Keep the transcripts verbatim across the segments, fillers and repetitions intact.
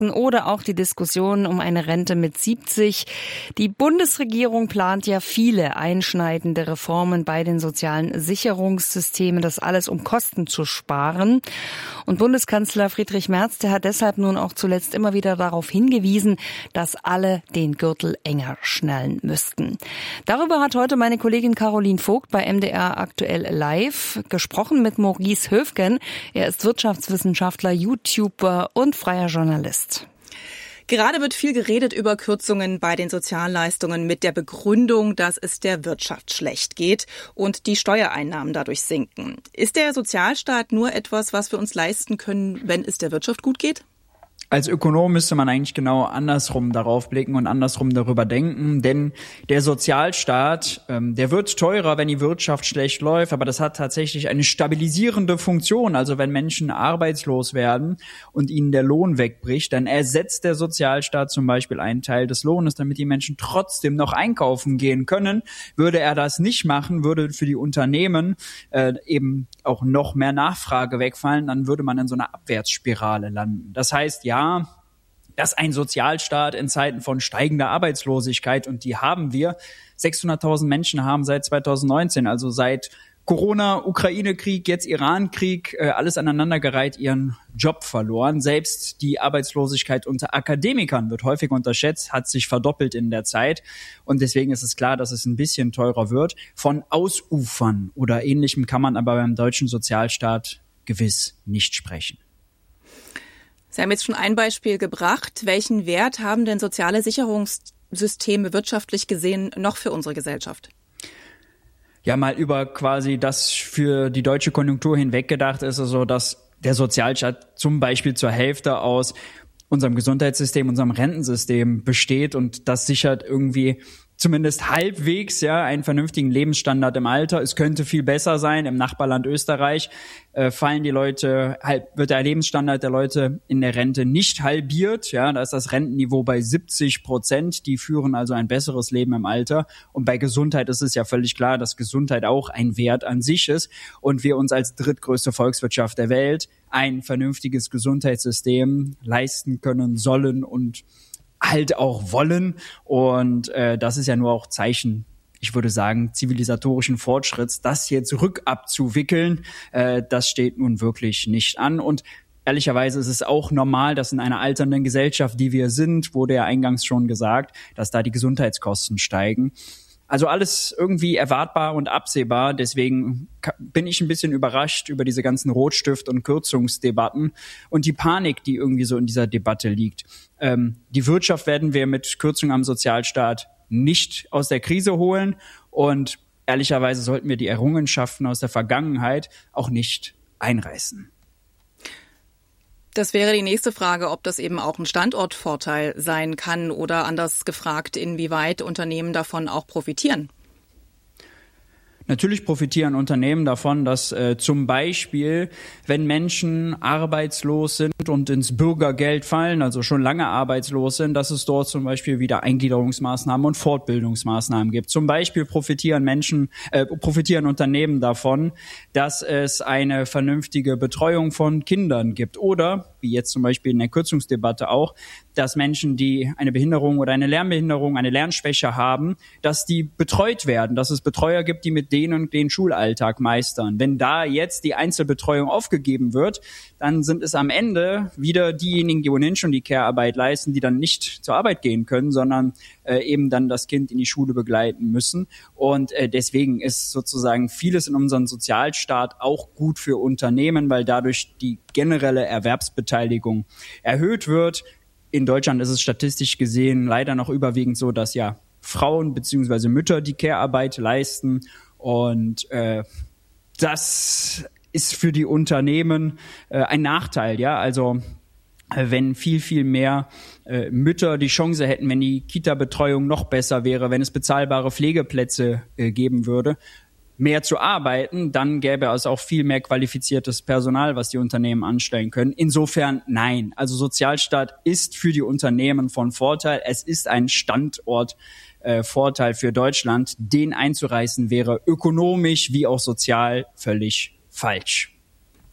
Kosten oder auch die Diskussion um eine Rente mit siebzig. Die Bundesregierung plant ja viele einschneidende Reformen bei den sozialen Sicherungssystemen, das alles um Kosten zu sparen. Und Bundeskanzler Friedrich Merz, der hat deshalb nun auch zuletzt immer wieder darauf hingewiesen, dass alle den Gürtel enger schnallen müssten. Darüber hat heute meine Kollegin Caroline Vogt bei M D R Aktuell Live gesprochen mit Maurice Höfgen. Er ist Wirtschaftswissenschaftler, YouTuber und freier Journalist. Gerade wird viel geredet über Kürzungen bei den Sozialleistungen mit der Begründung, dass es der Wirtschaft schlecht geht und die Steuereinnahmen dadurch sinken. Ist der Sozialstaat nur etwas, was wir uns leisten können, wenn es der Wirtschaft gut geht? Als Ökonom müsste man eigentlich genau andersrum darauf blicken und andersrum darüber denken, denn der Sozialstaat, ähm, der wird teurer, wenn die Wirtschaft schlecht läuft, aber das hat tatsächlich eine stabilisierende Funktion. Also wenn Menschen arbeitslos werden und ihnen der Lohn wegbricht, dann ersetzt der Sozialstaat zum Beispiel einen Teil des Lohnes, damit die Menschen trotzdem noch einkaufen gehen können. Würde er das nicht machen, würde für die Unternehmen äh, eben auch noch mehr Nachfrage wegfallen, dann würde man in so einer Abwärtsspirale landen. Das heißt, ja, dass ein Sozialstaat in Zeiten von steigender Arbeitslosigkeit, und die haben wir, sechshunderttausend Menschen haben seit zweitausendneunzehn, also seit Corona, Ukraine-Krieg, jetzt Iran-Krieg, äh, alles aneinandergereiht, ihren Job verloren. Selbst die Arbeitslosigkeit unter Akademikern wird häufig unterschätzt, hat sich verdoppelt in der Zeit. Und deswegen ist es klar, dass es ein bisschen teurer wird. Von Ausufern oder Ähnlichem kann man aber beim deutschen Sozialstaat gewiss nicht sprechen. Sie haben jetzt schon ein Beispiel gebracht. Welchen Wert haben denn soziale Sicherungssysteme wirtschaftlich gesehen noch für unsere Gesellschaft? Ja, mal über quasi das für die deutsche Konjunktur hinweg gedacht ist es so, dass der Sozialstaat zum Beispiel zur Hälfte aus unserem Gesundheitssystem, unserem Rentensystem besteht, und das sichert irgendwie zumindest halbwegs ja einen vernünftigen Lebensstandard im Alter. Es könnte viel besser sein. Im Nachbarland Österreich äh, fallen die Leute, halb, wird der Lebensstandard der Leute in der Rente nicht halbiert. Ja, da ist das Rentenniveau bei siebzig Prozent. Die führen also ein besseres Leben im Alter. Und bei Gesundheit ist es ja völlig klar, dass Gesundheit auch ein Wert an sich ist und wir uns als drittgrößte Volkswirtschaft der Welt ein vernünftiges Gesundheitssystem leisten können sollen und halt auch wollen. Und äh, das ist ja nur auch Zeichen, ich würde sagen, zivilisatorischen Fortschritts. Das jetzt rückabzuwickeln, äh, das steht nun wirklich nicht an. Und ehrlicherweise ist es auch normal, dass in einer alternden Gesellschaft, die wir sind, wurde ja eingangs schon gesagt, dass da die Gesundheitskosten steigen. Also alles irgendwie erwartbar und absehbar. Deswegen bin ich ein bisschen überrascht über diese ganzen Rotstift- und Kürzungsdebatten und die Panik, die irgendwie so in dieser Debatte liegt. Ähm, die Wirtschaft werden wir mit Kürzungen am Sozialstaat nicht aus der Krise holen. Und ehrlicherweise sollten wir die Errungenschaften aus der Vergangenheit auch nicht einreißen. Das wäre die nächste Frage, ob das eben auch ein Standortvorteil sein kann oder anders gefragt, inwieweit Unternehmen davon auch profitieren. Natürlich profitieren Unternehmen davon, dass äh, zum Beispiel, wenn Menschen arbeitslos sind und ins Bürgergeld fallen, also schon lange arbeitslos sind, dass es dort zum Beispiel wieder Eingliederungsmaßnahmen und Fortbildungsmaßnahmen gibt. Zum Beispiel profitieren Menschen, äh, profitieren Unternehmen davon, dass es eine vernünftige Betreuung von Kindern gibt. Oder, wie jetzt zum Beispiel in der Kürzungsdebatte auch, dass Menschen, die eine Behinderung oder eine Lernbehinderung, eine Lernschwäche haben, dass die betreut werden, dass es Betreuer gibt, die mit denen den Schulalltag meistern. Wenn da jetzt die Einzelbetreuung aufgegeben wird, dann sind es am Ende wieder diejenigen, die ohnehin schon die Care-Arbeit leisten, die dann nicht zur Arbeit gehen können, sondern äh, eben dann das Kind in die Schule begleiten müssen. Und äh, deswegen ist sozusagen vieles in unserem Sozialstaat auch gut für Unternehmen, weil dadurch die generelle Erwerbsbeteiligung erhöht wird. In Deutschland ist es statistisch gesehen leider noch überwiegend so, dass ja Frauen bzw. Mütter die Care-Arbeit leisten. Und äh, das ist für die Unternehmen äh, ein Nachteil, ja. Also äh, wenn viel, viel mehr äh, Mütter die Chance hätten, wenn die Kita-Betreuung noch besser wäre, wenn es bezahlbare Pflegeplätze äh, geben würde, mehr zu arbeiten, dann gäbe es auch viel mehr qualifiziertes Personal, was die Unternehmen anstellen können. Insofern nein. Also Sozialstaat ist für die Unternehmen von Vorteil. Es ist ein Standortvorteil äh, für Deutschland. Den einzureißen wäre ökonomisch wie auch sozial völlig falsch.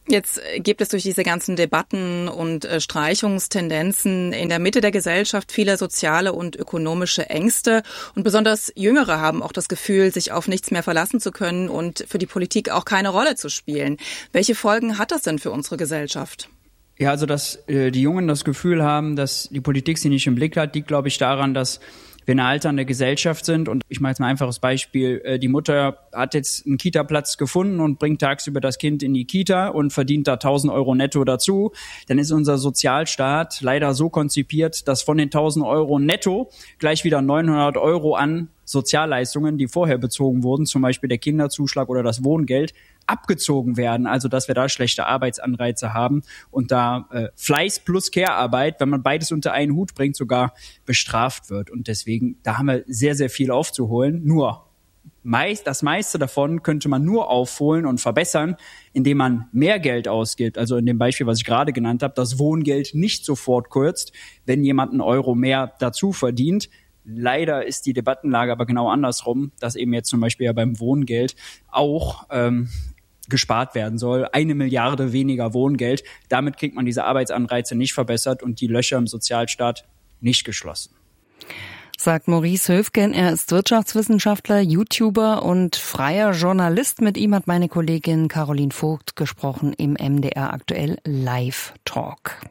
Jetzt gibt es durch diese ganzen Debatten und äh, Streichungstendenzen in der Mitte der Gesellschaft viele soziale und ökonomische Ängste. Und besonders Jüngere haben auch das Gefühl, sich auf nichts mehr verlassen zu können und für die Politik auch keine Rolle zu spielen. Welche Folgen hat das denn für unsere Gesellschaft? Ja, also dass äh, die Jungen das Gefühl haben, dass die Politik sie nicht im Blick hat, liegt, glaube ich, daran, dass wir eine alternde Gesellschaft sind. Und ich mache jetzt mal ein einfaches Beispiel. Die Mutter hat jetzt einen Kita-Platz gefunden und bringt tagsüber das Kind in die Kita und verdient da tausend Euro netto dazu. Dann ist unser Sozialstaat leider so konzipiert, dass von den tausend Euro netto gleich wieder neunhundert Euro an Sozialleistungen, die vorher bezogen wurden, zum Beispiel der Kinderzuschlag oder das Wohngeld, abgezogen werden. Also dass wir da schlechte Arbeitsanreize haben und da äh, Fleiß plus Care-Arbeit, wenn man beides unter einen Hut bringt, sogar bestraft wird. Und deswegen, da haben wir sehr, sehr viel aufzuholen. Nur meist, das meiste davon könnte man nur aufholen und verbessern, indem man mehr Geld ausgibt. Also in dem Beispiel, was ich gerade genannt habe, das Wohngeld nicht sofort kürzt, wenn jemand einen Euro mehr dazu verdient. Leider ist die Debattenlage aber genau andersrum, dass eben jetzt zum Beispiel ja beim Wohngeld auch ähm, gespart werden soll. Eine Milliarde weniger Wohngeld. Damit kriegt man diese Arbeitsanreize nicht verbessert und die Löcher im Sozialstaat nicht geschlossen. Sagt Maurice Höfgen. Er ist Wirtschaftswissenschaftler, YouTuber und freier Journalist. Mit ihm hat meine Kollegin Caroline Vogt gesprochen im M D R Aktuell Live Talk.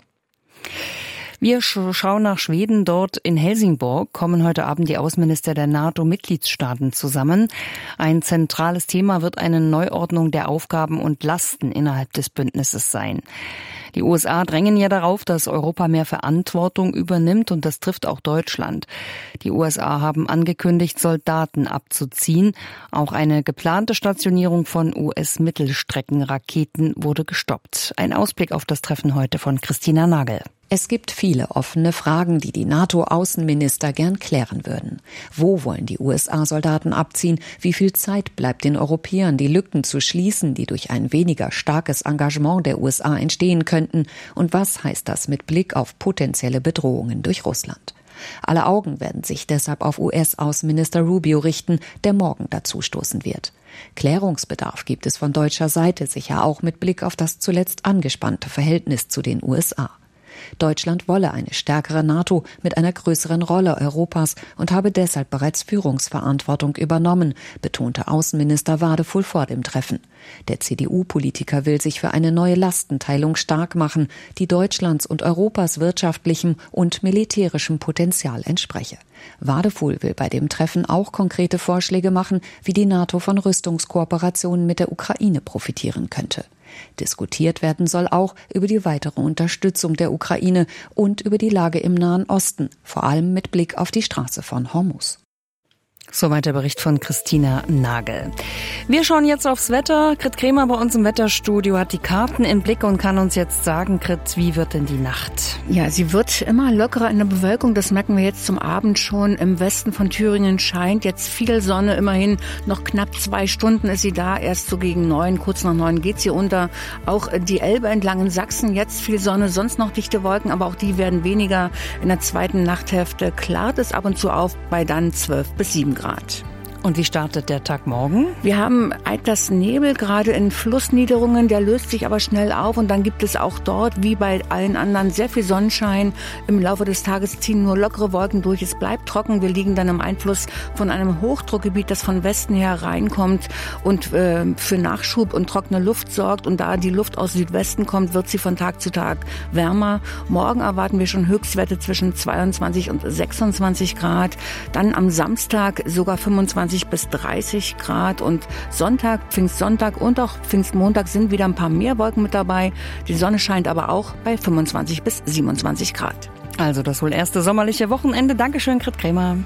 Wir schauen nach Schweden. Dort in Helsingborg kommen heute Abend die Außenminister der NATO-Mitgliedstaaten zusammen. Ein zentrales Thema wird eine Neuordnung der Aufgaben und Lasten innerhalb des Bündnisses sein. Die U S A drängen ja darauf, dass Europa mehr Verantwortung übernimmt, und das trifft auch Deutschland. Die U S A haben angekündigt, Soldaten abzuziehen. Auch eine geplante Stationierung von U S-Mittelstreckenraketen wurde gestoppt. Ein Ausblick auf das Treffen heute von Christina Nagel. Es gibt viele offene Fragen, die die NATO-Außenminister gern klären würden. Wo wollen die U S A-Soldaten abziehen? Wie viel Zeit bleibt den Europäern, die Lücken zu schließen, die durch ein weniger starkes Engagement der U S A entstehen könnten? Und was heißt das mit Blick auf potenzielle Bedrohungen durch Russland? Alle Augen werden sich deshalb auf U S-Außenminister Rubio richten, der morgen dazustoßen wird. Klärungsbedarf gibt es von deutscher Seite sicher auch mit Blick auf das zuletzt angespannte Verhältnis zu den U S A. Deutschland wolle eine stärkere NATO mit einer größeren Rolle Europas und habe deshalb bereits Führungsverantwortung übernommen, betonte Außenminister Wadefuhl vor dem Treffen. Der C D U-Politiker will sich für eine neue Lastenteilung stark machen, die Deutschlands und Europas wirtschaftlichem und militärischem Potenzial entspreche. Wadefuhl will bei dem Treffen auch konkrete Vorschläge machen, wie die NATO von Rüstungskooperationen mit der Ukraine profitieren könnte. Diskutiert werden soll auch über die weitere Unterstützung der Ukraine und über die Lage im Nahen Osten, vor allem mit Blick auf die Straße von Hormuz. Soweit der Bericht von Christina Nagel. Wir schauen jetzt aufs Wetter. Grit Kremer bei uns im Wetterstudio hat die Karten im Blick und kann uns jetzt sagen, Grit, wie wird denn die Nacht? Ja, sie wird immer lockerer in der Bewölkung. Das merken wir jetzt zum Abend schon. Im Westen von Thüringen scheint jetzt viel Sonne. Immerhin noch knapp zwei Stunden ist sie da. Erst so gegen neun, kurz nach neun geht sie unter. Auch die Elbe entlang in Sachsen jetzt viel Sonne, sonst noch dichte Wolken, aber auch die werden weniger. In der zweiten Nachthälfte klart es ab und zu auf bei dann zwölf bis sieben Grad. Und wie startet der Tag morgen? Wir haben etwas Nebel gerade in Flussniederungen, der löst sich aber schnell auf und dann gibt es auch dort, wie bei allen anderen, sehr viel Sonnenschein. Im Laufe des Tages ziehen nur lockere Wolken durch, es bleibt trocken. Wir liegen dann im Einfluss von einem Hochdruckgebiet, das von Westen her reinkommt und äh, für Nachschub und trockene Luft sorgt. Und da die Luft aus Südwesten kommt, wird sie von Tag zu Tag wärmer. Morgen erwarten wir schon Höchstwerte zwischen zweiundzwanzig und sechsundzwanzig Grad. Dann am Samstag sogar fünfundzwanzig bis dreißig Grad und Sonntag, Pfingstsonntag und auch Pfingstmontag sind wieder ein paar mehr Wolken mit dabei. Die Sonne scheint aber auch bei fünfundzwanzig bis siebenundzwanzig Grad. Also das wohl erste sommerliche Wochenende. Dankeschön, Grit Kremer.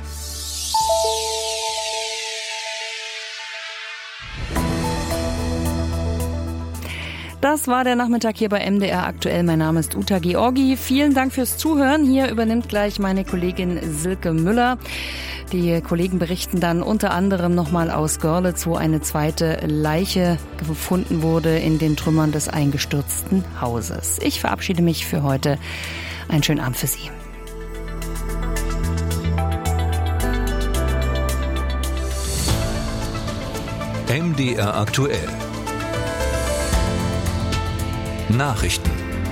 Das war der Nachmittag hier bei M D R Aktuell. Mein Name ist Uta Georgi. Vielen Dank fürs Zuhören. Hier übernimmt gleich meine Kollegin Silke Müller. Die Kollegen berichten dann unter anderem nochmal aus Görlitz, wo eine zweite Leiche gefunden wurde in den Trümmern des eingestürzten Hauses. Ich verabschiede mich für heute. Einen schönen Abend für Sie. M D R Aktuell. Nachrichten.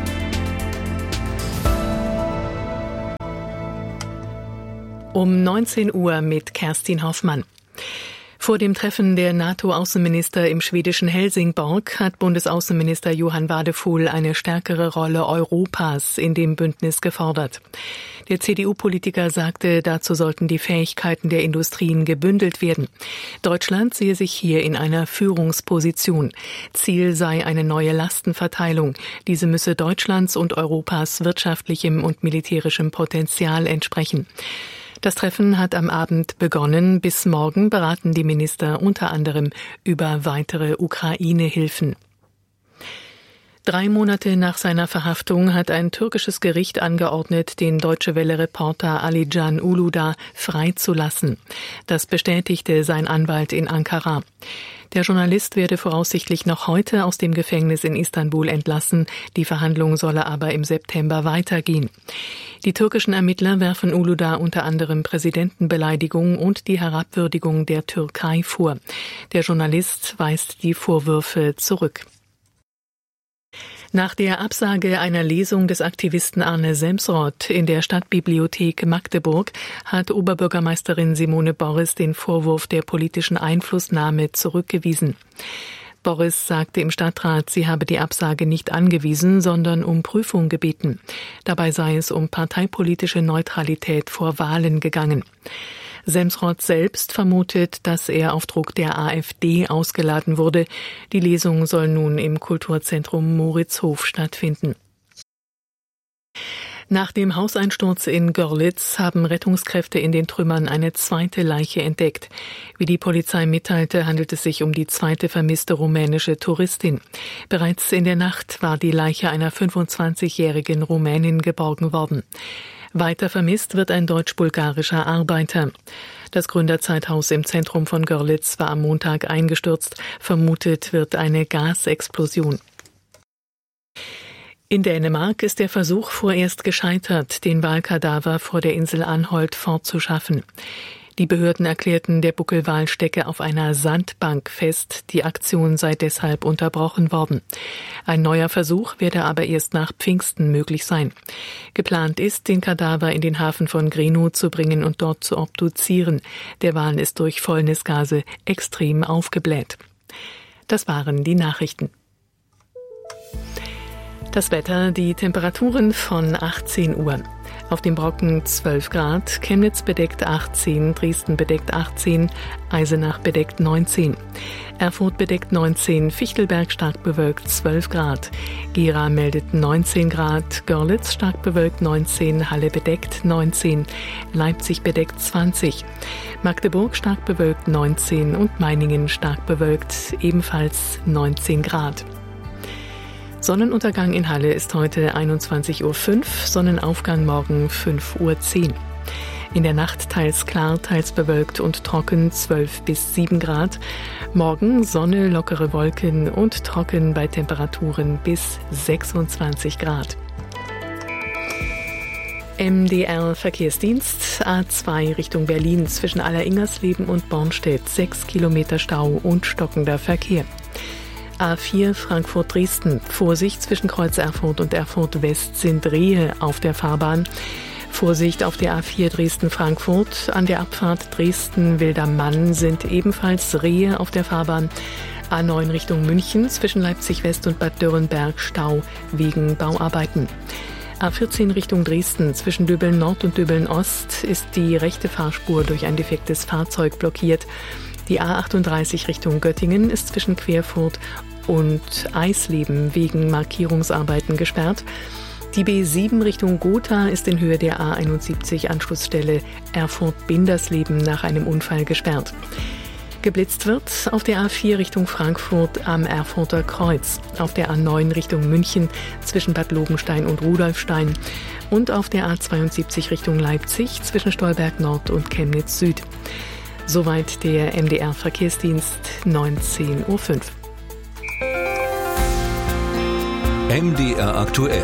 Um neunzehn Uhr mit Kerstin Hoffmann. Vor dem Treffen der NATO-Außenminister im schwedischen Helsingborg hat Bundesaußenminister Johann Wadefuhl eine stärkere Rolle Europas in dem Bündnis gefordert. Der C D U-Politiker sagte, dazu sollten die Fähigkeiten der Industrien gebündelt werden. Deutschland sehe sich hier in einer Führungsposition. Ziel sei eine neue Lastenverteilung. Diese müsse Deutschlands und Europas wirtschaftlichem und militärischem Potenzial entsprechen. Das Treffen hat am Abend begonnen. Bis morgen beraten die Minister unter anderem über weitere Ukraine-Hilfen. Drei Monate nach seiner Verhaftung hat ein türkisches Gericht angeordnet, den Deutsche Welle-Reporter Ali Can Uludağ freizulassen. Das bestätigte sein Anwalt in Ankara. Der Journalist werde voraussichtlich noch heute aus dem Gefängnis in Istanbul entlassen. Die Verhandlung solle aber im September weitergehen. Die türkischen Ermittler werfen Uludağ unter anderem Präsidentenbeleidigung und die Herabwürdigung der Türkei vor. Der Journalist weist die Vorwürfe zurück. Nach der Absage einer Lesung des Aktivisten Arne Semsrott in der Stadtbibliothek Magdeburg hat Oberbürgermeisterin Simone Boris den Vorwurf der politischen Einflussnahme zurückgewiesen. Boris sagte im Stadtrat, sie habe die Absage nicht angewiesen, sondern um Prüfung gebeten. Dabei sei es um parteipolitische Neutralität vor Wahlen gegangen. Semsrott selbst vermutet, dass er auf Druck der AfD ausgeladen wurde. Die Lesung soll nun im Kulturzentrum Moritzhof stattfinden. Nach dem Hauseinsturz in Görlitz haben Rettungskräfte in den Trümmern eine zweite Leiche entdeckt. Wie die Polizei mitteilte, handelt es sich um die zweite vermisste rumänische Touristin. Bereits in der Nacht war die Leiche einer fünfundzwanzigjährigen Rumänin geborgen worden. Weiter vermisst wird ein deutsch-bulgarischer Arbeiter. Das Gründerzeithaus im Zentrum von Görlitz war am Montag eingestürzt. Vermutet wird eine Gasexplosion. In Dänemark ist der Versuch vorerst gescheitert, den Walkadaver vor der Insel Anholt fortzuschaffen. Die Behörden erklärten, der Buckelwal stecke auf einer Sandbank fest. Die Aktion sei deshalb unterbrochen worden. Ein neuer Versuch werde aber erst nach Pfingsten möglich sein. Geplant ist, den Kadaver in den Hafen von Grenå zu bringen und dort zu obduzieren. Der Wal ist durch Fäulnisgase extrem aufgebläht. Das waren die Nachrichten. Das Wetter, die Temperaturen von achtzehn Uhr. Auf dem Brocken zwölf Grad, Chemnitz bedeckt achtzehn, Dresden bedeckt achtzehn, Eisenach bedeckt neunzehn, Erfurt bedeckt neunzehn, Fichtelberg stark bewölkt zwölf Grad, Gera meldet neunzehn Grad, Görlitz stark bewölkt neunzehn, Halle bedeckt neunzehn, Leipzig bedeckt zwanzig, Magdeburg stark bewölkt neunzehn und Meiningen stark bewölkt ebenfalls neunzehn Grad. Sonnenuntergang in Halle ist heute einundzwanzig Uhr fünf, Sonnenaufgang morgen fünf Uhr zehn. In der Nacht teils klar, teils bewölkt und trocken zwölf bis sieben Grad. Morgen Sonne, lockere Wolken und trocken bei Temperaturen bis sechsundzwanzig Grad. M D R Verkehrsdienst A zwei Richtung Berlin zwischen Alleringersleben und Bornstedt sechs Kilometer Stau und stockender Verkehr. A vier Frankfurt-Dresden. Vorsicht, zwischen Kreuz Erfurt und Erfurt West sind Rehe auf der Fahrbahn. Vorsicht auf der A vier Dresden-Frankfurt. An der Abfahrt Dresden-Wildermann sind ebenfalls Rehe auf der Fahrbahn. A neun Richtung München zwischen Leipzig West und Bad Dürrenberg Stau wegen Bauarbeiten. A vierzehn Richtung Dresden zwischen Döbeln Nord und Döbeln Ost ist die rechte Fahrspur durch ein defektes Fahrzeug blockiert. Die A achtunddreißig Richtung Göttingen ist zwischen Querfurt und Eisleben wegen Markierungsarbeiten gesperrt. Die B sieben Richtung Gotha ist in Höhe der A einundsiebzig Anschlussstelle Erfurt-Bindersleben nach einem Unfall gesperrt. Geblitzt wird auf der A vier Richtung Frankfurt am Erfurter Kreuz, auf der A neun Richtung München zwischen Bad Lobenstein und Rudolfstein und auf der A zweiundsiebzig Richtung Leipzig zwischen Stolberg Nord und Chemnitz Süd. Soweit der M D R Verkehrsdienst, neunzehn Uhr fünf. M D R aktuell.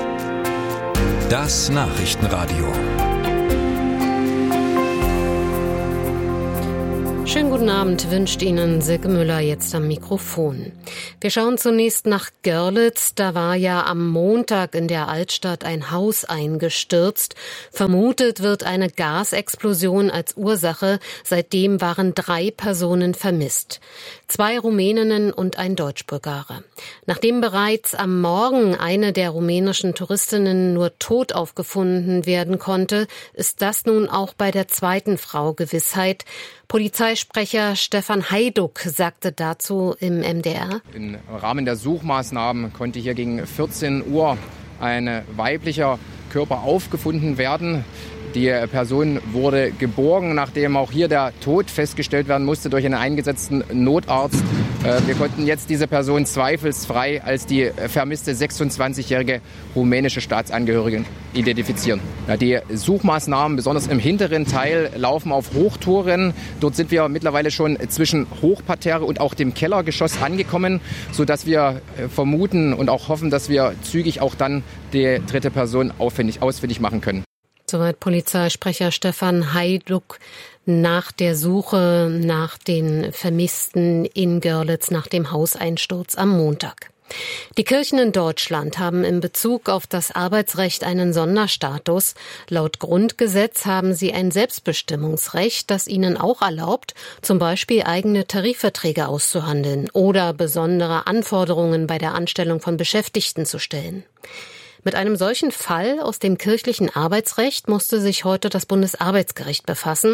Das Nachrichtenradio. Schönen guten Abend wünscht Ihnen Silke Müller jetzt am Mikrofon. Wir schauen zunächst nach Görlitz. Da war ja am Montag in der Altstadt ein Haus eingestürzt. Vermutet wird eine Gasexplosion als Ursache. Seitdem waren drei Personen vermisst. Zwei Rumäninnen und ein Deutsch-Bulgare. Nachdem bereits am Morgen eine der rumänischen Touristinnen nur tot aufgefunden werden konnte, ist das nun auch bei der zweiten Frau Gewissheit. Polizeisprecher Stefan Hajduk sagte dazu im M D R: Im Rahmen der Suchmaßnahmen konnte hier gegen vierzehn Uhr ein weiblicher Körper aufgefunden werden. Die Person wurde geborgen, nachdem auch hier der Tod festgestellt werden musste durch einen eingesetzten Notarzt. Wir konnten jetzt diese Person zweifelsfrei als die vermisste sechsundzwanzigjährige rumänische Staatsangehörige identifizieren. Die Suchmaßnahmen, besonders im hinteren Teil, laufen auf Hochtouren. Dort sind wir mittlerweile schon zwischen Hochparterre und auch dem Kellergeschoss angekommen, sodass wir vermuten und auch hoffen, dass wir zügig auch dann die dritte Person ausfindig, ausfindig machen können. Soweit Polizeisprecher Stefan Hajduk nach der Suche nach den Vermissten in Görlitz nach dem Hauseinsturz am Montag. Die Kirchen in Deutschland haben in Bezug auf das Arbeitsrecht einen Sonderstatus. Laut Grundgesetz haben sie ein Selbstbestimmungsrecht, das ihnen auch erlaubt, zum Beispiel eigene Tarifverträge auszuhandeln oder besondere Anforderungen bei der Anstellung von Beschäftigten zu stellen. Mit einem solchen Fall aus dem kirchlichen Arbeitsrecht musste sich heute das Bundesarbeitsgericht befassen.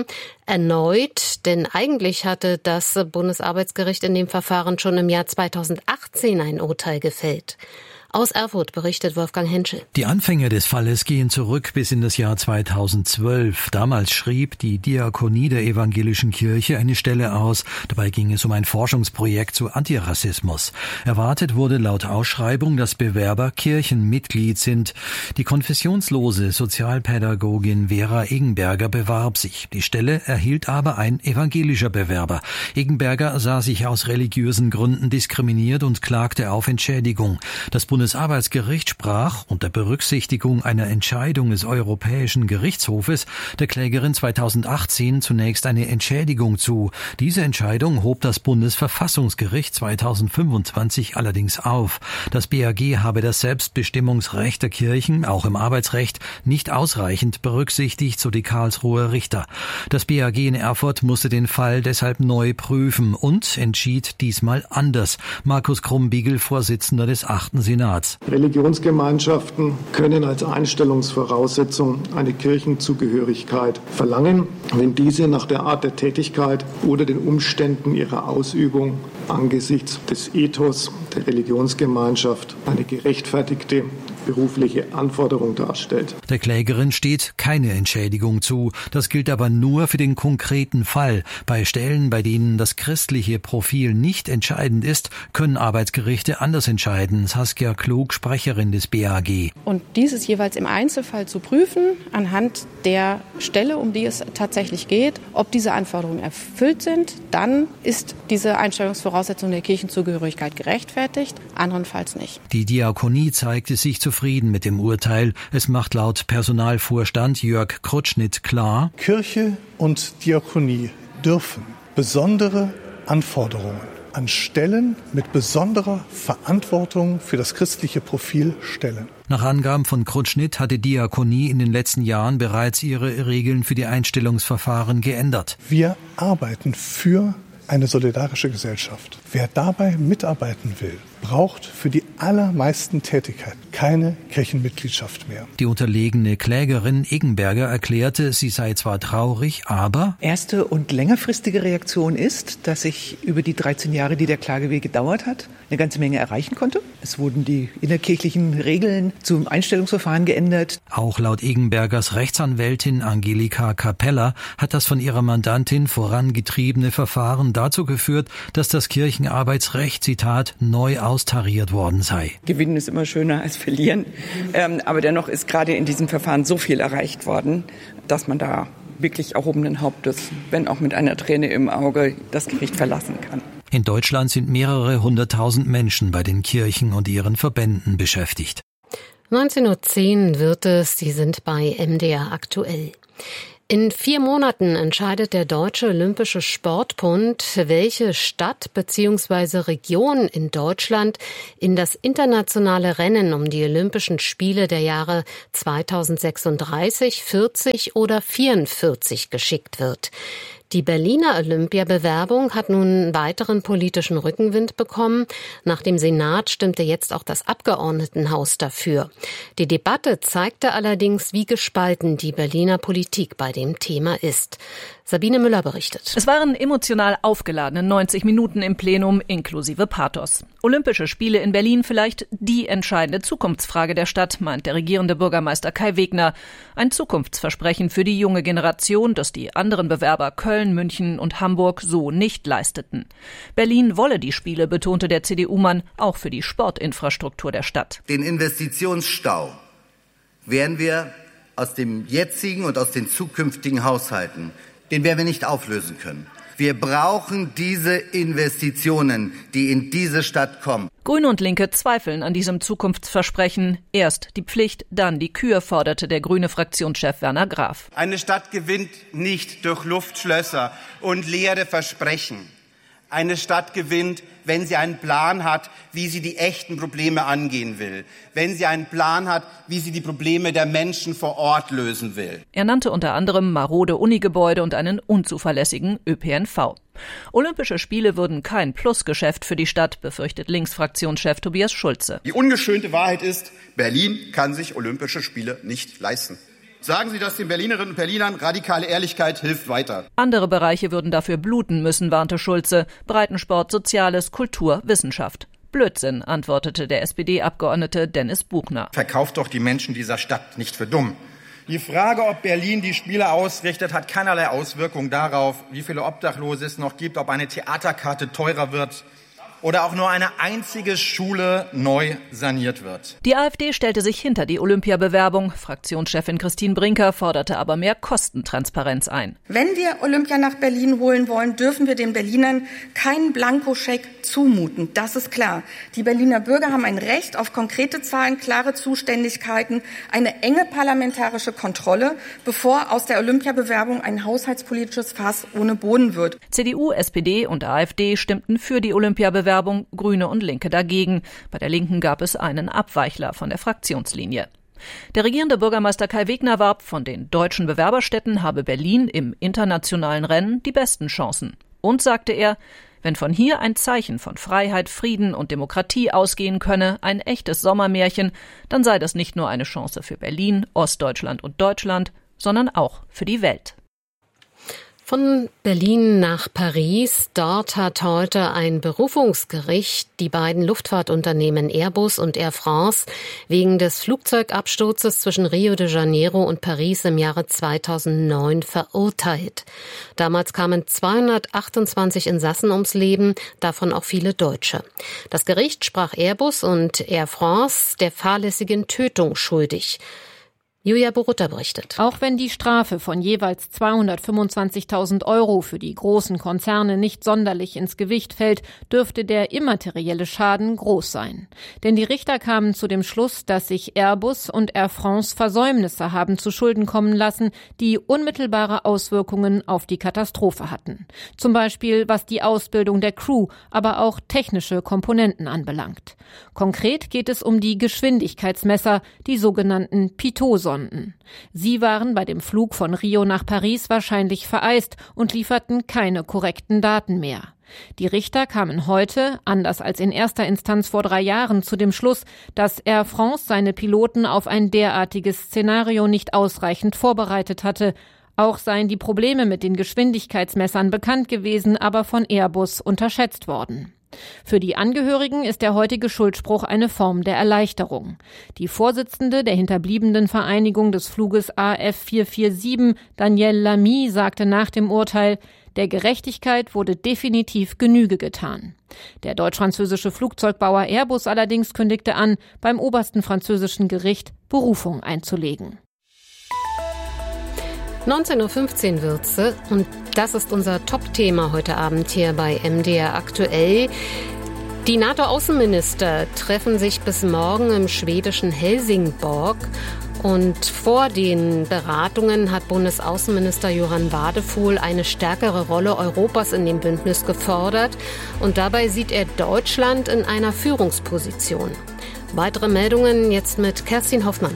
Erneut, denn eigentlich hatte das Bundesarbeitsgericht in dem Verfahren schon im Jahr zweitausendachtzehn ein Urteil gefällt. Aus Erfurt berichtet Wolfgang Henschel. Die Anfänge des Falles gehen zurück bis in das Jahr zweitausendzwölf. Damals schrieb die Diakonie der Evangelischen Kirche eine Stelle aus. Dabei ging es um ein Forschungsprojekt zu Antirassismus. Erwartet wurde laut Ausschreibung, dass Bewerber Kirchenmitglied sind. Die konfessionslose Sozialpädagogin Vera Eggenberger bewarb sich. Die Stelle erhielt aber ein evangelischer Bewerber. Eggenberger sah sich aus religiösen Gründen diskriminiert und klagte auf Entschädigung. Das Bundesarbeitsgericht sprach unter Berücksichtigung einer Entscheidung des Europäischen Gerichtshofes der Klägerin zweitausendachtzehn zunächst eine Entschädigung zu. Diese Entscheidung hob das Bundesverfassungsgericht zweitausendfünfundzwanzig allerdings auf. Das B A G habe das Selbstbestimmungsrecht der Kirchen, auch im Arbeitsrecht, nicht ausreichend berücksichtigt, so die Karlsruher Richter. Das B A G in Erfurt musste den Fall deshalb neu prüfen und entschied diesmal anders. Markus Krumbiegel, Vorsitzender des achten Senats. Religionsgemeinschaften können als Einstellungsvoraussetzung eine Kirchenzugehörigkeit verlangen, wenn diese nach der Art der Tätigkeit oder den Umständen ihrer Ausübung angesichts des Ethos der Religionsgemeinschaft eine gerechtfertigte berufliche Anforderung darstellt. Der Klägerin steht keine Entschädigung zu. Das gilt aber nur für den konkreten Fall. Bei Stellen, bei denen das christliche Profil nicht entscheidend ist, können Arbeitsgerichte anders entscheiden. Saskia Klug, Sprecherin des B A G. Und dieses jeweils im Einzelfall zu prüfen, anhand der Stelle, um die es tatsächlich geht, ob diese Anforderungen erfüllt sind, dann ist diese Einstellungsvoraussetzung der Kirchenzugehörigkeit gerechtfertigt, andernfalls nicht. Die Diakonie zeigte sich zufrieden mit dem Urteil. Es macht laut Personalvorstand Jörg Krutschnitt klar: Kirche und Diakonie dürfen besondere Anforderungen an Stellen mit besonderer Verantwortung für das christliche Profil stellen. Nach Angaben von Krutschnitt hat die Diakonie in den letzten Jahren bereits ihre Regeln für die Einstellungsverfahren geändert. Wir arbeiten für eine solidarische Gesellschaft. Wer dabei mitarbeiten will, braucht für die allermeisten Tätigkeiten keine Kirchenmitgliedschaft mehr. Die unterlegene Klägerin Eggenberger erklärte, sie sei zwar traurig, aber erste und längerfristige Reaktion ist, dass ich über die dreizehn Jahre, die der Klageweg gedauert hat, eine ganze Menge erreichen konnte. Es wurden die innerkirchlichen Regeln zum Einstellungsverfahren geändert. Auch laut Eggenbergers Rechtsanwältin Angelika Capella hat das von ihrer Mandantin vorangetriebene Verfahren dazu geführt, dass das Kirchenarbeitsrecht, Zitat, neu austariert worden sei. Gewinnen ist immer schöner als verlieren, ähm, aber dennoch ist gerade in diesem Verfahren so viel erreicht worden, dass man da wirklich erhobenen Hauptes, wenn auch mit einer Träne im Auge, das Gericht verlassen kann. In Deutschland sind mehrere hunderttausend Menschen bei den Kirchen und ihren Verbänden beschäftigt. neunzehn Uhr zehn wird es, Sie sind bei M D R aktuell. In vier Monaten entscheidet der Deutsche Olympische Sportbund, welche Stadt bzw. Region in Deutschland in das internationale Rennen um die Olympischen Spiele der Jahre zweitausendsechsunddreißig, vierzig oder vierundvierzig geschickt wird. Die Berliner Olympiabewerbung hat nun weiteren politischen Rückenwind bekommen. Nach dem Senat stimmte jetzt auch das Abgeordnetenhaus dafür. Die Debatte zeigte allerdings, wie gespalten die Berliner Politik bei dem Thema ist. Sabine Müller berichtet. Es waren emotional aufgeladene neunzig Minuten im Plenum inklusive Pathos. Olympische Spiele in Berlin vielleicht die entscheidende Zukunftsfrage der Stadt, meint der regierende Bürgermeister Kai Wegner. Ein Zukunftsversprechen für die junge Generation, das die anderen Bewerber Köln, München und Hamburg so nicht leisteten. Berlin wolle die Spiele, betonte der C D U-Mann, auch für die Sportinfrastruktur der Stadt. Den Investitionsstau werden wir aus dem jetzigen und aus den zukünftigen Haushalten, den werden wir nicht auflösen können. Wir brauchen diese Investitionen, die in diese Stadt kommen. Grüne und Linke zweifeln an diesem Zukunftsversprechen. Erst die Pflicht, dann die Kür, forderte der grüne Fraktionschef Werner Graf. Eine Stadt gewinnt nicht durch Luftschlösser und leere Versprechen. Eine Stadt gewinnt, wenn sie einen Plan hat, wie sie die echten Probleme angehen will. Wenn sie einen Plan hat, wie sie die Probleme der Menschen vor Ort lösen will. Er nannte unter anderem marode Unigebäude und einen unzuverlässigen Ö P N V. Olympische Spiele würden kein Plusgeschäft für die Stadt, befürchtet Linksfraktionschef Tobias Schulze. Die ungeschönte Wahrheit ist, Berlin kann sich Olympische Spiele nicht leisten. Sagen Sie das den Berlinerinnen und Berlinern, radikale Ehrlichkeit hilft weiter. Andere Bereiche würden dafür bluten müssen, warnte Schulze. Breitensport, Soziales, Kultur, Wissenschaft. Blödsinn, antwortete der S P D-Abgeordnete Dennis Buchner. Verkauft doch die Menschen dieser Stadt nicht für dumm. Die Frage, ob Berlin die Spiele ausrichtet, hat keinerlei Auswirkung darauf, wie viele Obdachlose es noch gibt, ob eine Theaterkarte teurer wird oder auch nur eine einzige Schule neu saniert wird. Die AfD stellte sich hinter die Olympiabewerbung. Fraktionschefin Christine Brinker forderte aber mehr Kostentransparenz ein. Wenn wir Olympia nach Berlin holen wollen, dürfen wir den Berlinern keinen Blankoscheck zumuten. Das ist klar. Die Berliner Bürger haben ein Recht auf konkrete Zahlen, klare Zuständigkeiten, eine enge parlamentarische Kontrolle, bevor aus der Olympiabewerbung ein haushaltspolitisches Fass ohne Boden wird. C D U, S P D und AfD stimmten für die Olympiabewerbung. Werbung, Grüne und Linke dagegen. Bei der Linken gab es einen Abweichler von der Fraktionslinie. Der regierende Bürgermeister Kai Wegner warb, von den deutschen Bewerberstädten habe Berlin im internationalen Rennen die besten Chancen. Und, sagte er, wenn von hier ein Zeichen von Freiheit, Frieden und Demokratie ausgehen könne, ein echtes Sommermärchen, dann sei das nicht nur eine Chance für Berlin, Ostdeutschland und Deutschland, sondern auch für die Welt. Von Berlin nach Paris. Dort hat heute ein Berufungsgericht die beiden Luftfahrtunternehmen Airbus und Air France wegen des Flugzeugabsturzes zwischen Rio de Janeiro und Paris im Jahre zweitausendneun verurteilt. Damals kamen zweihundertachtundzwanzig Insassen ums Leben, davon auch viele Deutsche. Das Gericht sprach Airbus und Air France der fahrlässigen Tötung schuldig. Julia Borutta berichtet. Auch wenn die Strafe von jeweils zweihundertfünfundzwanzigtausend Euro für die großen Konzerne nicht sonderlich ins Gewicht fällt, dürfte der immaterielle Schaden groß sein. Denn die Richter kamen zu dem Schluss, dass sich Airbus und Air France Versäumnisse haben zu Schulden kommen lassen, die unmittelbare Auswirkungen auf die Katastrophe hatten. Zum Beispiel was die Ausbildung der Crew, aber auch technische Komponenten anbelangt. Konkret geht es um die Geschwindigkeitsmesser, die sogenannten Pitot-Sonden. Sie waren bei dem Flug von Rio nach Paris wahrscheinlich vereist und lieferten keine korrekten Daten mehr. Die Richter kamen heute, anders als in erster Instanz vor drei Jahren, zu dem Schluss, dass Air France seine Piloten auf ein derartiges Szenario nicht ausreichend vorbereitet hatte. Auch seien die Probleme mit den Geschwindigkeitsmessern bekannt gewesen, aber von Airbus unterschätzt worden. Für die Angehörigen ist der heutige Schuldspruch eine Form der Erleichterung. Die Vorsitzende der hinterbliebenen Vereinigung des Fluges A F vier vier sieben, Danielle Lamy, sagte nach dem Urteil, der Gerechtigkeit wurde definitiv Genüge getan. Der deutsch-französische Flugzeugbauer Airbus allerdings kündigte an, beim obersten französischen Gericht Berufung einzulegen. neunzehn Uhr fünfzehn wird's und das ist unser Top-Thema heute Abend hier bei M D R aktuell. Die NATO-Außenminister treffen sich bis morgen im schwedischen Helsingborg Und vor den Beratungen hat Bundesaußenminister Johann Wadefuhl eine stärkere Rolle Europas in dem Bündnis gefordert. Und dabei sieht er Deutschland in einer Führungsposition. Weitere Meldungen jetzt mit Kerstin Hoffmann.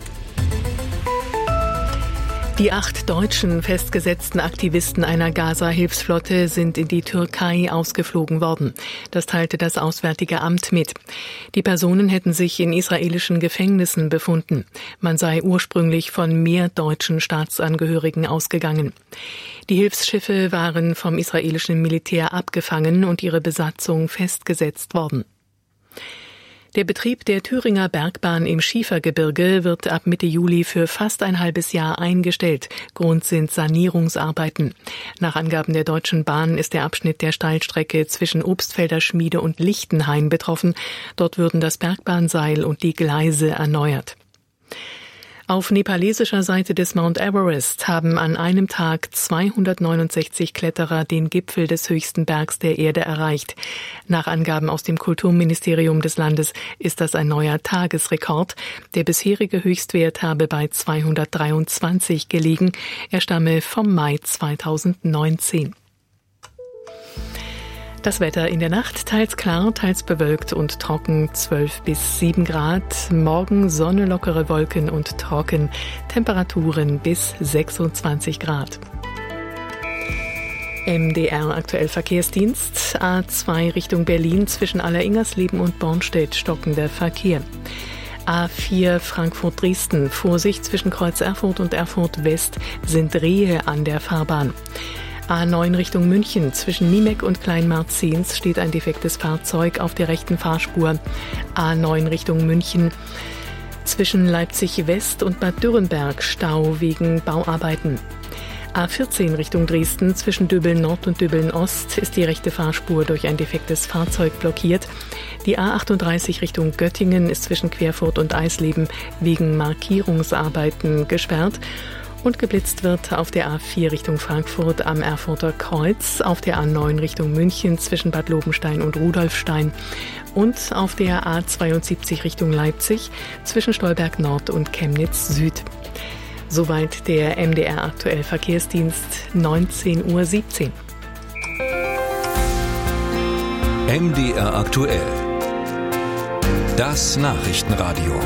Die acht deutschen festgesetzten Aktivisten einer Gaza-Hilfsflotte sind in die Türkei ausgeflogen worden. Das teilte das Auswärtige Amt mit. Die Personen hätten sich in israelischen Gefängnissen befunden. Man sei ursprünglich von mehr deutschen Staatsangehörigen ausgegangen. Die Hilfsschiffe waren vom israelischen Militär abgefangen und ihre Besatzung festgesetzt worden. Der Betrieb der Thüringer Bergbahn im Schiefergebirge wird ab Mitte Juli für fast ein halbes Jahr eingestellt. Grund sind Sanierungsarbeiten. Nach Angaben der Deutschen Bahn ist der Abschnitt der Steilstrecke zwischen Obstfelder Schmiede und Lichtenhain betroffen. Dort würden das Bergbahnseil und die Gleise erneuert. Auf nepalesischer Seite des Mount Everest haben an einem Tag zweihundertneunundsechzig Kletterer den Gipfel des höchsten Bergs der Erde erreicht. Nach Angaben aus dem Kulturministerium des Landes ist das ein neuer Tagesrekord. Der bisherige Höchstwert habe bei zweihundertdreiundzwanzig gelegen. Er stamme vom Mai zweitausendneunzehn. Das Wetter in der Nacht, teils klar, teils bewölkt und trocken, zwölf bis sieben Grad. Morgen Sonne, lockere Wolken und trocken, Temperaturen bis sechsundzwanzig Grad. M D R aktuell Verkehrsdienst, A zwei Richtung Berlin zwischen Alleringersleben und Bornstedt stockender Verkehr. A vier Frankfurt-Dresden, Vorsicht zwischen Kreuz Erfurt und Erfurt West sind Rehe an der Fahrbahn. A neun Richtung München. Zwischen Niemeck und Kleinmarzens steht ein defektes Fahrzeug auf der rechten Fahrspur. A neun Richtung München. Zwischen Leipzig West und Bad Dürrenberg Stau wegen Bauarbeiten. A vierzehn Richtung Dresden. Zwischen Döbeln Nord und Döbeln Ost ist die rechte Fahrspur durch ein defektes Fahrzeug blockiert. Die A achtunddreißig Richtung Göttingen ist zwischen Querfurt und Eisleben wegen Markierungsarbeiten gesperrt. Und geblitzt wird auf der A vier Richtung Frankfurt am Erfurter Kreuz, auf der A neun Richtung München zwischen Bad Lobenstein und Rudolfstein und auf der A zweiundsiebzig Richtung Leipzig zwischen Stolberg Nord und Chemnitz Süd. Soweit der M D R aktuell Verkehrsdienst, neunzehn Uhr siebzehn. M D R aktuell. Das Nachrichtenradio.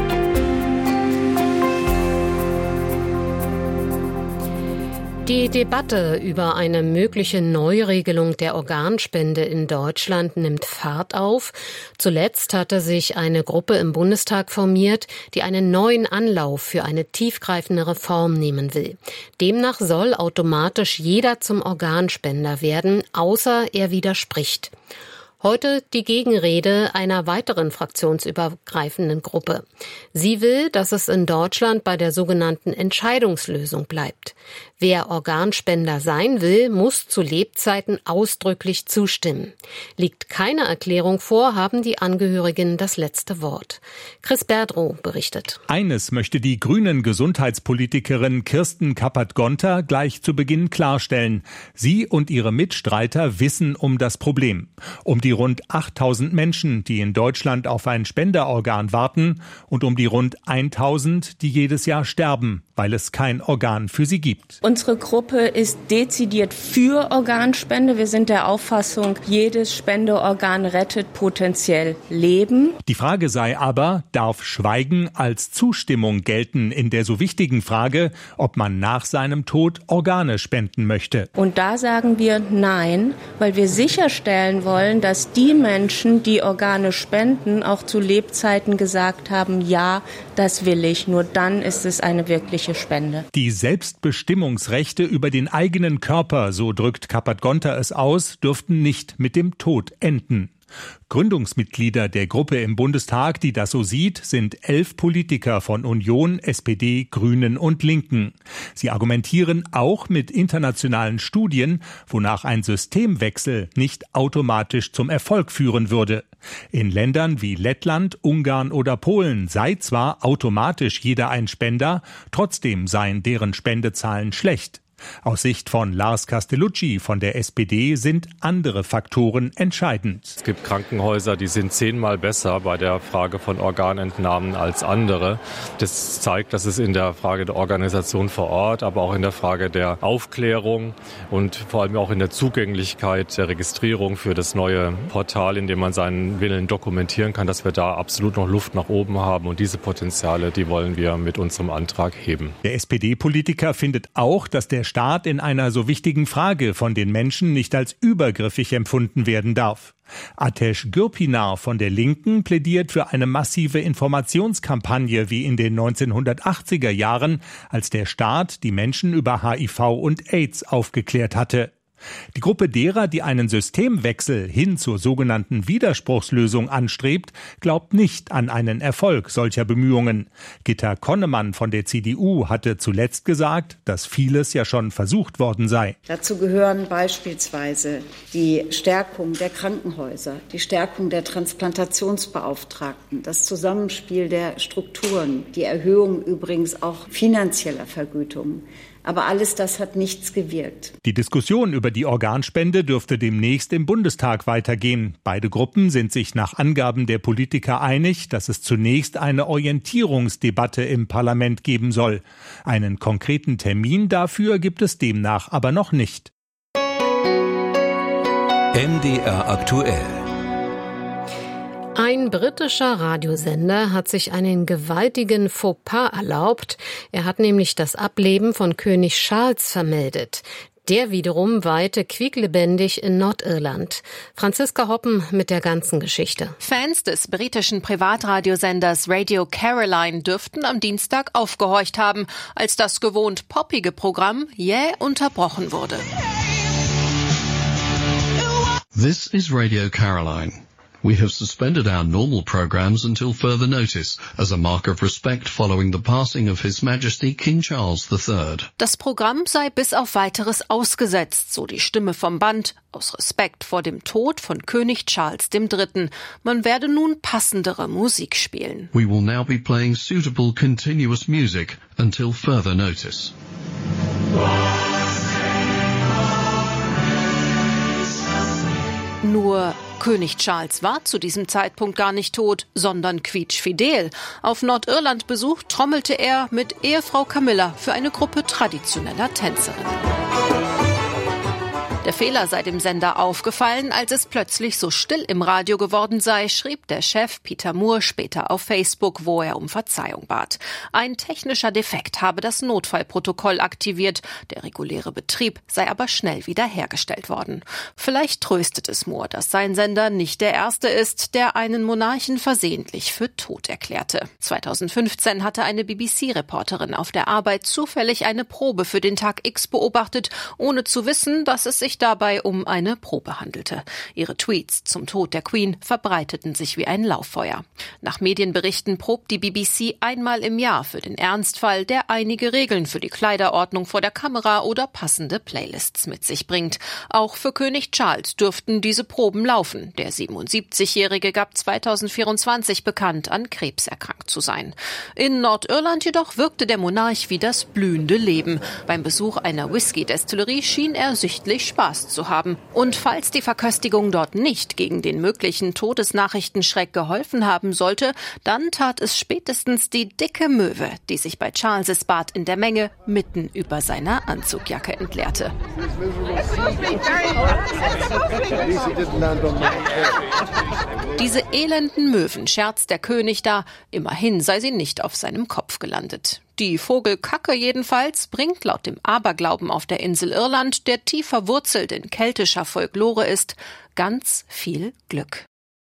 Die Debatte über eine mögliche Neuregelung der Organspende in Deutschland nimmt Fahrt auf. Zuletzt hatte sich eine Gruppe im Bundestag formiert, die einen neuen Anlauf für eine tiefgreifende Reform nehmen will. Demnach soll automatisch jeder zum Organspender werden, außer er widerspricht. Heute die Gegenrede einer weiteren fraktionsübergreifenden Gruppe. Sie will, dass es in Deutschland bei der sogenannten Entscheidungslösung bleibt. Wer Organspender sein will, muss zu Lebzeiten ausdrücklich zustimmen. Liegt keine Erklärung vor, haben die Angehörigen das letzte Wort. Chris Berdrow berichtet. Eines möchte die grünen Gesundheitspolitikerin Kirsten Kappert-Gonter gleich zu Beginn klarstellen. Sie und ihre Mitstreiter wissen um das Problem. Um die rund achttausend Menschen, die in Deutschland auf ein Spenderorgan warten und um die rund tausend, die jedes Jahr sterben, weil es kein Organ für sie gibt. Unsere Gruppe ist dezidiert für Organspende. Wir sind der Auffassung, jedes Spendeorgan rettet potenziell Leben. Die Frage sei aber, darf Schweigen als Zustimmung gelten in der so wichtigen Frage, ob man nach seinem Tod Organe spenden möchte? Und da sagen wir nein, weil wir sicherstellen wollen, dass die Menschen, die Organe spenden, auch zu Lebzeiten gesagt haben, ja, das will ich. Nur dann ist es eine wirkliche Spende. Die Selbstbestimmungsrechte über den eigenen Körper, so drückt Kappert-Gonter es aus, dürften nicht mit dem Tod enden. Gründungsmitglieder der Gruppe im Bundestag, die das so sieht, sind elf Politiker von Union, S P D, Grünen und Linken. Sie argumentieren auch mit internationalen Studien, wonach ein Systemwechsel nicht automatisch zum Erfolg führen würde. In Ländern wie Lettland, Ungarn oder Polen sei zwar automatisch jeder ein Spender, trotzdem seien deren Spendezahlen schlecht. Aus Sicht von Lars Castellucci von der S P D sind andere Faktoren entscheidend. Es gibt Krankenhäuser, die sind zehnmal besser bei der Frage von Organentnahmen als andere. Das zeigt, dass es in der Frage der Organisation vor Ort, aber auch in der Frage der Aufklärung und vor allem auch in der Zugänglichkeit der Registrierung für das neue Portal, in dem man seinen Willen dokumentieren kann, dass wir da absolut noch Luft nach oben haben. Und diese Potenziale, die wollen wir mit unserem Antrag heben. Der S P D-Politiker findet auch, dass der Staat in einer so wichtigen Frage von den Menschen nicht als übergriffig empfunden werden darf. Atesh Gürpinar von der Linken plädiert für eine massive Informationskampagne wie in den neunzehnhundertachtziger Jahren, als der Staat die Menschen über H I V und AIDS aufgeklärt hatte. Die Gruppe derer, die einen Systemwechsel hin zur sogenannten Widerspruchslösung anstrebt, glaubt nicht an einen Erfolg solcher Bemühungen. Gitta Konnemann von der C D U hatte zuletzt gesagt, dass vieles ja schon versucht worden sei. Dazu gehören beispielsweise die Stärkung der Krankenhäuser, die Stärkung der Transplantationsbeauftragten, das Zusammenspiel der Strukturen, die Erhöhung übrigens auch finanzieller Vergütungen. Aber alles das hat nichts gewirkt. Die Diskussion über die Organspende dürfte demnächst im Bundestag weitergehen. Beide Gruppen sind sich nach Angaben der Politiker einig, dass es zunächst eine Orientierungsdebatte im Parlament geben soll. Einen konkreten Termin dafür gibt es demnach aber noch nicht. M D R aktuell. Ein britischer Radiosender hat sich einen gewaltigen Fauxpas erlaubt. Er hat nämlich das Ableben von König Charles vermeldet. Der wiederum weihte quieklebendig in Nordirland. Franziska Hoppen mit der ganzen Geschichte. Fans des britischen Privatradiosenders Radio Caroline dürften am Dienstag aufgehorcht haben, als das gewohnt poppige Programm jäh unterbrochen wurde. This is Radio Caroline. We have suspended our normal programs until further notice, as a mark of respect following the passing of His Majesty King Charles the Third. Das Programm sei bis auf Weiteres ausgesetzt, so die Stimme vom Band, aus Respekt vor dem Tod von König Charles der Dritte. Man werde nun passendere Musik spielen. We will now be playing suitable continuous music until further notice. Nur König Charles war zu diesem Zeitpunkt gar nicht tot, sondern quietschfidel. Auf Nordirland-Besuch trommelte er mit Ehefrau Camilla für eine Gruppe traditioneller Tänzerinnen. Der Fehler sei dem Sender aufgefallen, als es plötzlich so still im Radio geworden sei, schrieb der Chef Peter Moore später auf Facebook, wo er um Verzeihung bat. Ein technischer Defekt habe das Notfallprotokoll aktiviert. Der reguläre Betrieb sei aber schnell wiederhergestellt worden. Vielleicht tröstet es Moore, dass sein Sender nicht der erste ist, der einen Monarchen versehentlich für tot erklärte. zweitausendfünfzehn hatte eine B B C-Reporterin auf der Arbeit zufällig eine Probe für den Tag X beobachtet, ohne zu wissen, dass es sich dabei um eine Probe handelte. Ihre Tweets zum Tod der Queen verbreiteten sich wie ein Lauffeuer. Nach Medienberichten probt die B B C einmal im Jahr für den Ernstfall, der einige Regeln für die Kleiderordnung vor der Kamera oder passende Playlists mit sich bringt. Auch für König Charles dürften diese Proben laufen. Der siebenundsiebzigjährige gab zweitausendvierundzwanzig bekannt, an Krebs erkrankt zu sein. In Nordirland jedoch wirkte der Monarch wie das blühende Leben. Beim Besuch einer Whisky-Destillerie schien er sichtlich Spaß zu haben. Und falls die Verköstigung dort nicht gegen den möglichen Todesnachrichtenschreck geholfen haben sollte, dann tat es spätestens die dicke Möwe, die sich bei Charles' Bad in der Menge mitten über seiner Anzugjacke entleerte. Diese elenden Möwen scherzt der König da, immerhin sei sie nicht auf seinem Kopf gelandet. Die Vogelkacke jedenfalls bringt laut dem Aberglauben auf der Insel Irland, der tief verwurzelt in keltischer Folklore ist, ganz viel Glück.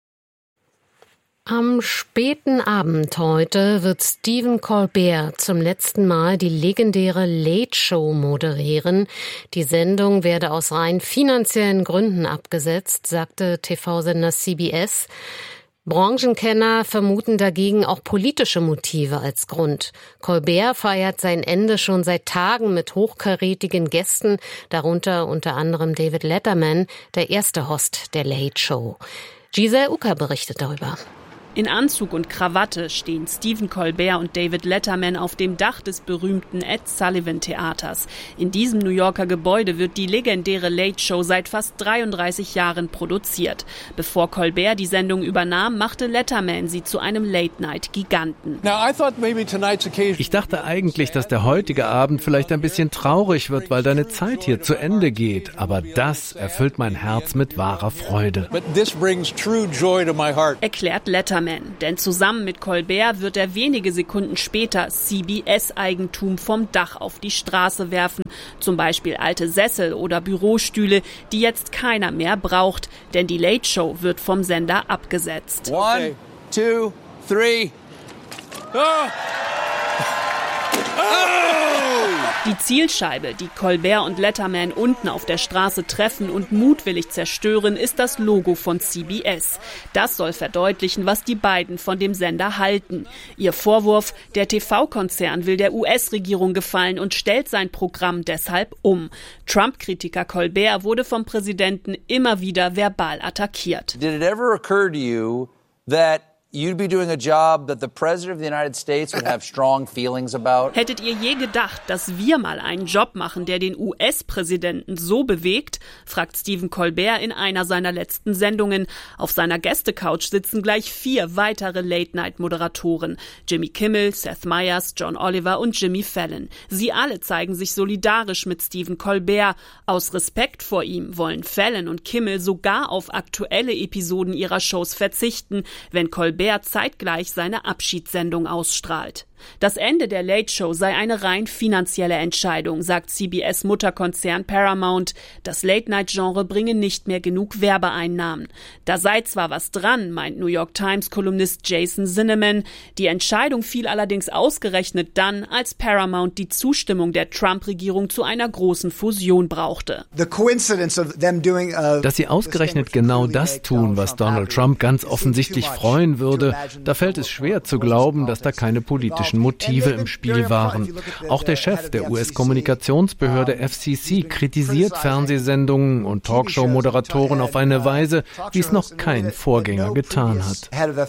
Am späten Abend heute wird Stephen Colbert zum letzten Mal die legendäre Late Show moderieren. Die Sendung werde aus rein finanziellen Gründen abgesetzt, sagte T V-Sender C B S. Branchenkenner vermuten dagegen auch politische Motive als Grund. Colbert feiert sein Ende schon seit Tagen mit hochkarätigen Gästen, darunter unter anderem David Letterman, der erste Host der Late Show. Giselle Ucker berichtet darüber. In Anzug und Krawatte stehen Stephen Colbert und David Letterman auf dem Dach des berühmten Ed Sullivan Theaters. In diesem New Yorker Gebäude wird die legendäre Late Show seit fast dreiunddreißig Jahren produziert. Bevor Colbert die Sendung übernahm, machte Letterman sie zu einem Late-Night-Giganten. Ich dachte eigentlich, dass der heutige Abend vielleicht ein bisschen traurig wird, weil deine Zeit hier zu Ende geht. Aber das erfüllt mein Herz mit wahrer Freude. Erklärt Letterman. Denn zusammen mit Colbert wird er wenige Sekunden später C B S-Eigentum vom Dach auf die Straße werfen. Zum Beispiel alte Sessel oder Bürostühle, die jetzt keiner mehr braucht. Denn die Late Show wird vom Sender abgesetzt. One, two, three. Oh. Die Zielscheibe, die Colbert und Letterman unten auf der Straße treffen und mutwillig zerstören, ist das Logo von C B S. Das soll verdeutlichen, was die beiden von dem Sender halten. Ihr Vorwurf, der T V-Konzern will der U S-Regierung gefallen und stellt sein Programm deshalb um. Trump-Kritiker Colbert wurde vom Präsidenten immer wieder verbal attackiert. Did it ever occur to you that you'd be doing a job that the President of the United States would have strong feelings about? Hättet ihr je gedacht, dass wir mal einen Job machen, der den U S-Präsidenten so bewegt? Fragt Stephen Colbert in einer seiner letzten Sendungen. Auf seiner Gästecouch sitzen gleich vier weitere Late-Night-Moderatoren. Jimmy Kimmel, Seth Meyers, John Oliver und Jimmy Fallon. Sie alle zeigen sich solidarisch mit Stephen Colbert. Aus Respekt vor ihm wollen Fallon und Kimmel sogar auf aktuelle Episoden ihrer Shows verzichten, wenn Colbert zeitgleich seine Abschiedssendung ausstrahlt. Das Ende der Late Show sei eine rein finanzielle Entscheidung, sagt C B S-Mutterkonzern Paramount. Das Late-Night-Genre bringe nicht mehr genug Werbeeinnahmen. Da sei zwar was dran, meint New York Times-Kolumnist Jason Zinnemann. Die Entscheidung fiel allerdings ausgerechnet dann, als Paramount die Zustimmung der Trump-Regierung zu einer großen Fusion brauchte. Dass sie ausgerechnet genau das tun, was Donald Trump ganz offensichtlich freuen würde, da fällt es schwer zu glauben, dass da keine politischen Motive im Spiel waren. Auch der Chef der U S-Kommunikationsbehörde F C C kritisiert Fernsehsendungen und Talkshow-Moderatoren auf eine Weise, wie es noch kein Vorgänger getan hat.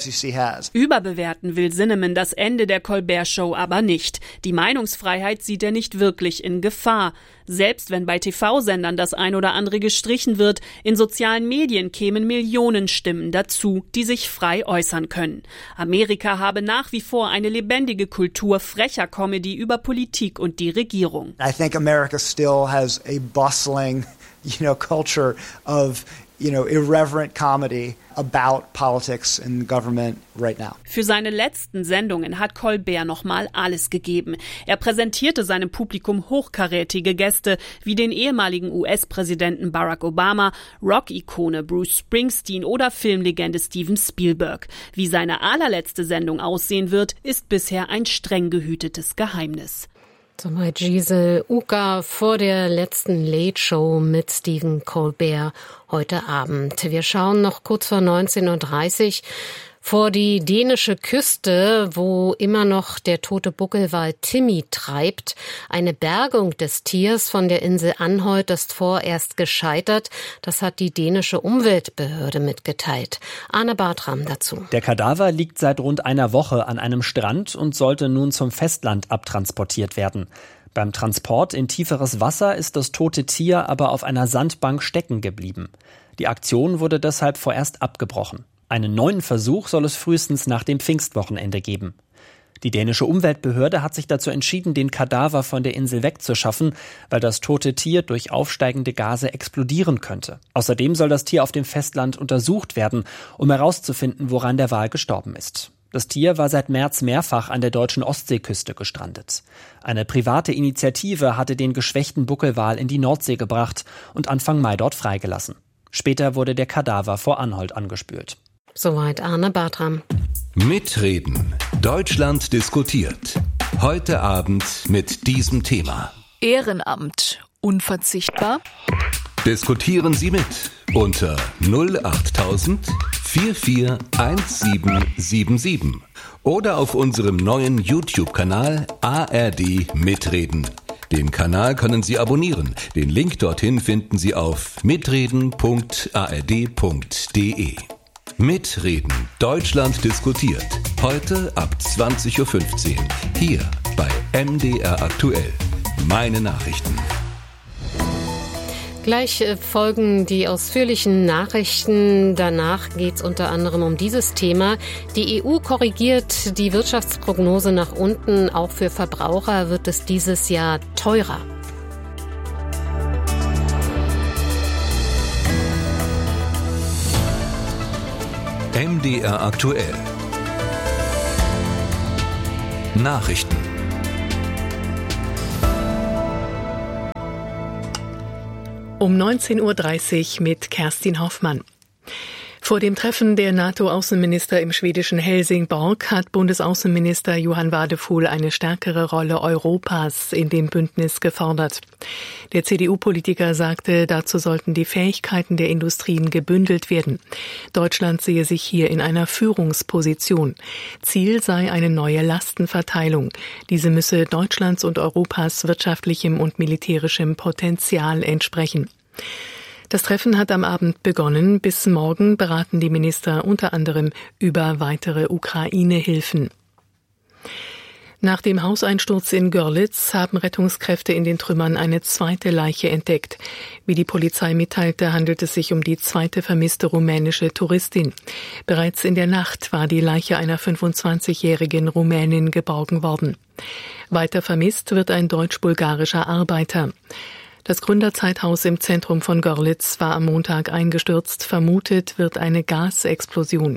Überbewerten will Zinnemann das Ende der Colbert-Show aber nicht. Die Meinungsfreiheit sieht er nicht wirklich in Gefahr. Selbst wenn bei T V-Sendern das ein oder andere gestrichen wird, in sozialen Medien kämen Millionen Stimmen dazu, die sich frei äußern können. Amerika habe nach wie vor eine lebendige Kultur frecher Comedy über Politik und die Regierung. I think America still has a bustling, you know, culture of you know, irreverent comedy about politics and government right now. Für seine letzten Sendungen hat Colbert nochmal alles gegeben. Er präsentierte seinem Publikum hochkarätige Gäste wie den ehemaligen U S-Präsidenten Barack Obama, Rock-Ikone Bruce Springsteen oder Filmlegende Steven Spielberg. Wie seine allerletzte Sendung aussehen wird, ist bisher ein streng gehütetes Geheimnis. Soweit Giselle Uka vor der letzten Late Show mit Stephen Colbert heute Abend. Wir schauen noch kurz vor neunzehn Uhr dreißig vor die dänische Küste, wo immer noch der tote Buckelwal Timmy treibt. Eine Bergung des Tiers von der Insel Anholt ist vorerst gescheitert. Das hat die dänische Umweltbehörde mitgeteilt. Arne Bartram dazu. Der Kadaver liegt seit rund einer Woche an einem Strand und sollte nun zum Festland abtransportiert werden. Beim Transport in tieferes Wasser ist das tote Tier aber auf einer Sandbank stecken geblieben. Die Aktion wurde deshalb vorerst abgebrochen. Einen neuen Versuch soll es frühestens nach dem Pfingstwochenende geben. Die dänische Umweltbehörde hat sich dazu entschieden, den Kadaver von der Insel wegzuschaffen, weil das tote Tier durch aufsteigende Gase explodieren könnte. Außerdem soll das Tier auf dem Festland untersucht werden, um herauszufinden, woran der Wal gestorben ist. Das Tier war seit März mehrfach an der deutschen Ostseeküste gestrandet. Eine private Initiative hatte den geschwächten Buckelwal in die Nordsee gebracht und Anfang Mai dort freigelassen. Später wurde der Kadaver vor Anholt angespült. Soweit Arne Bartram. Mitreden. Deutschland diskutiert. Heute Abend mit diesem Thema. Ehrenamt. Unverzichtbar? Diskutieren Sie mit unter null achttausend vierundvierzig siebzehnhundertsiebenundsiebzig oder auf unserem neuen YouTube-Kanal A R D Mitreden. Den Kanal können Sie abonnieren. Den Link dorthin finden Sie auf mitreden punkt a r d punkt d e. Mitreden. Deutschland diskutiert. Heute ab zwanzig Uhr fünfzehn. Hier bei M D R aktuell. Meine Nachrichten. Gleich folgen die ausführlichen Nachrichten. Danach geht es unter anderem um dieses Thema. Die E U korrigiert die Wirtschaftsprognose nach unten. Auch für Verbraucher wird es dieses Jahr teurer. M D R aktuell. Nachrichten. Um neunzehn Uhr dreißig mit Kerstin Hoffmann. Vor dem Treffen der NATO-Außenminister im schwedischen Helsingborg hat Bundesaußenminister Johann Wadephul eine stärkere Rolle Europas in dem Bündnis gefordert. Der C D U-Politiker sagte, dazu sollten die Fähigkeiten der Industrien gebündelt werden. Deutschland sehe sich hier in einer Führungsposition. Ziel sei eine neue Lastenverteilung. Diese müsse Deutschlands und Europas wirtschaftlichem und militärischem Potenzial entsprechen. Das Treffen hat am Abend begonnen. Bis morgen beraten die Minister unter anderem über weitere Ukraine-Hilfen. Nach dem Hauseinsturz in Görlitz haben Rettungskräfte in den Trümmern eine zweite Leiche entdeckt. Wie die Polizei mitteilte, handelt es sich um die zweite vermisste rumänische Touristin. Bereits in der Nacht war die Leiche einer fünfundzwanzigjährigen Rumänin geborgen worden. Weiter vermisst wird ein deutsch-bulgarischer Arbeiter. Das Gründerzeithaus im Zentrum von Görlitz war am Montag eingestürzt. Vermutet wird eine Gasexplosion.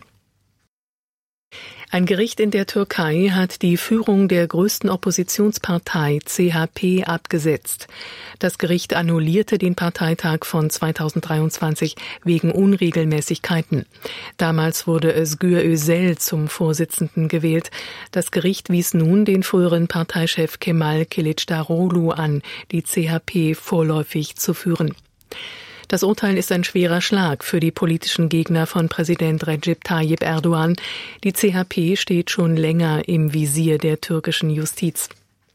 Ein Gericht in der Türkei hat die Führung der größten Oppositionspartei C H P abgesetzt. Das Gericht annullierte den Parteitag von zweitausenddreiundzwanzig wegen Unregelmäßigkeiten. Damals wurde Özgür Özel zum Vorsitzenden gewählt. Das Gericht wies nun den früheren Parteichef Kemal Kılıçdaroğlu an, die C H P vorläufig zu führen. Das Urteil ist ein schwerer Schlag für die politischen Gegner von Präsident Recep Tayyip Erdogan. Die C H P steht schon länger im Visier der türkischen Justiz.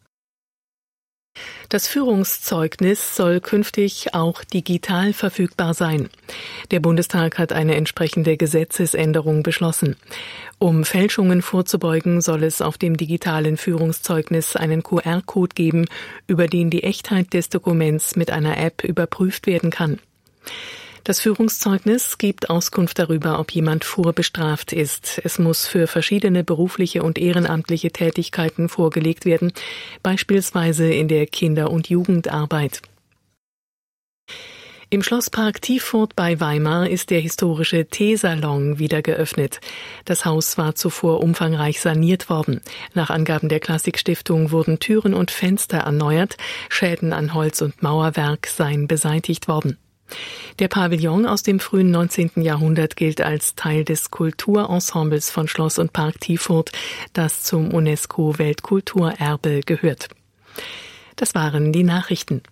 Das Führungszeugnis soll künftig auch digital verfügbar sein. Der Bundestag hat eine entsprechende Gesetzesänderung beschlossen. Um Fälschungen vorzubeugen, soll es auf dem digitalen Führungszeugnis einen Q R-Code geben, über den die Echtheit des Dokuments mit einer App überprüft werden kann. Das Führungszeugnis gibt Auskunft darüber, ob jemand vorbestraft ist. Es muss für verschiedene berufliche und ehrenamtliche Tätigkeiten vorgelegt werden, beispielsweise in der Kinder- und Jugendarbeit. Im Schlosspark Tiefurt bei Weimar ist der historische Teesalon wieder geöffnet. Das Haus war zuvor umfangreich saniert worden. Nach Angaben der Klassikstiftung wurden Türen und Fenster erneuert, Schäden an Holz und Mauerwerk seien beseitigt worden. Der Pavillon aus dem frühen neunzehnten Jahrhundert gilt als Teil des Kulturensembles von Schloss und Park Tiefurt, das zum UNESCO-Weltkulturerbe gehört. Das waren die Nachrichten.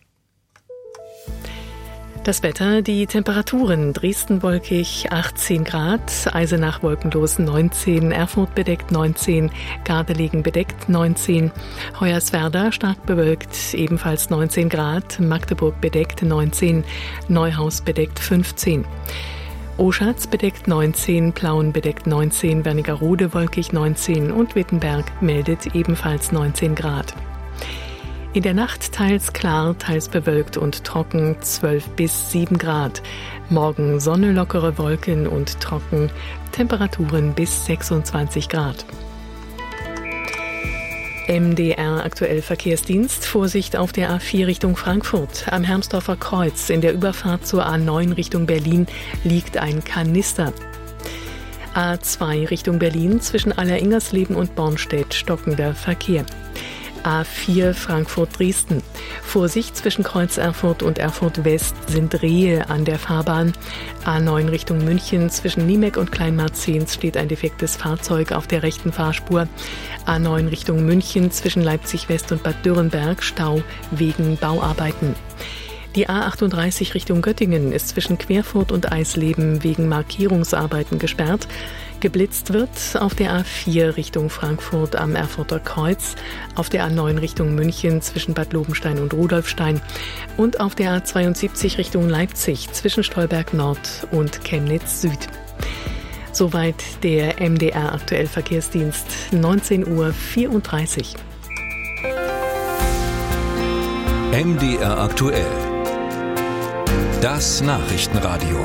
Das Wetter, die Temperaturen: Dresden wolkig achtzehn Grad, Eisenach wolkenlos neunzehn, Erfurt bedeckt neunzehn, Gardelegen bedeckt neunzehn, Hoyerswerda stark bewölkt ebenfalls neunzehn Grad, Magdeburg bedeckt neunzehn, Neuhaus bedeckt fünfzehn. Oschatz bedeckt neunzehn, Plauen bedeckt neunzehn, Wernigerode wolkig neunzehn und Wittenberg meldet ebenfalls neunzehn Grad. In der Nacht teils klar, teils bewölkt und trocken, zwölf bis sieben Grad. Morgen Sonne, lockere Wolken und trocken, Temperaturen bis sechsundzwanzig Grad. M D R aktuell Verkehrsdienst. Vorsicht auf der A vier Richtung Frankfurt. Am Hermsdorfer Kreuz in der Überfahrt zur A neun Richtung Berlin liegt ein Kanister. A zwei Richtung Berlin zwischen Aller-Ingersleben und Bornstedt stockender Verkehr. A vier Frankfurt-Dresden. Vorsicht zwischen Kreuz Erfurt und Erfurt West sind Rehe an der Fahrbahn. A neun Richtung München zwischen Niemeck und Kleinmarzens steht ein defektes Fahrzeug auf der rechten Fahrspur. A neun Richtung München zwischen Leipzig West und Bad Dürrenberg Stau wegen Bauarbeiten. Die A achtunddreißig Richtung Göttingen ist zwischen Querfurt und Eisleben wegen Markierungsarbeiten gesperrt. Geblitzt wird auf der A vier Richtung Frankfurt am Erfurter Kreuz, auf der A neun Richtung München zwischen Bad Lobenstein und Rudolfstein und auf der A zweiundsiebzig Richtung Leipzig zwischen Stolberg Nord und Chemnitz Süd. Soweit der M D R Aktuell Verkehrsdienst, neunzehn Uhr vierunddreißig. M D R Aktuell. Das Nachrichtenradio.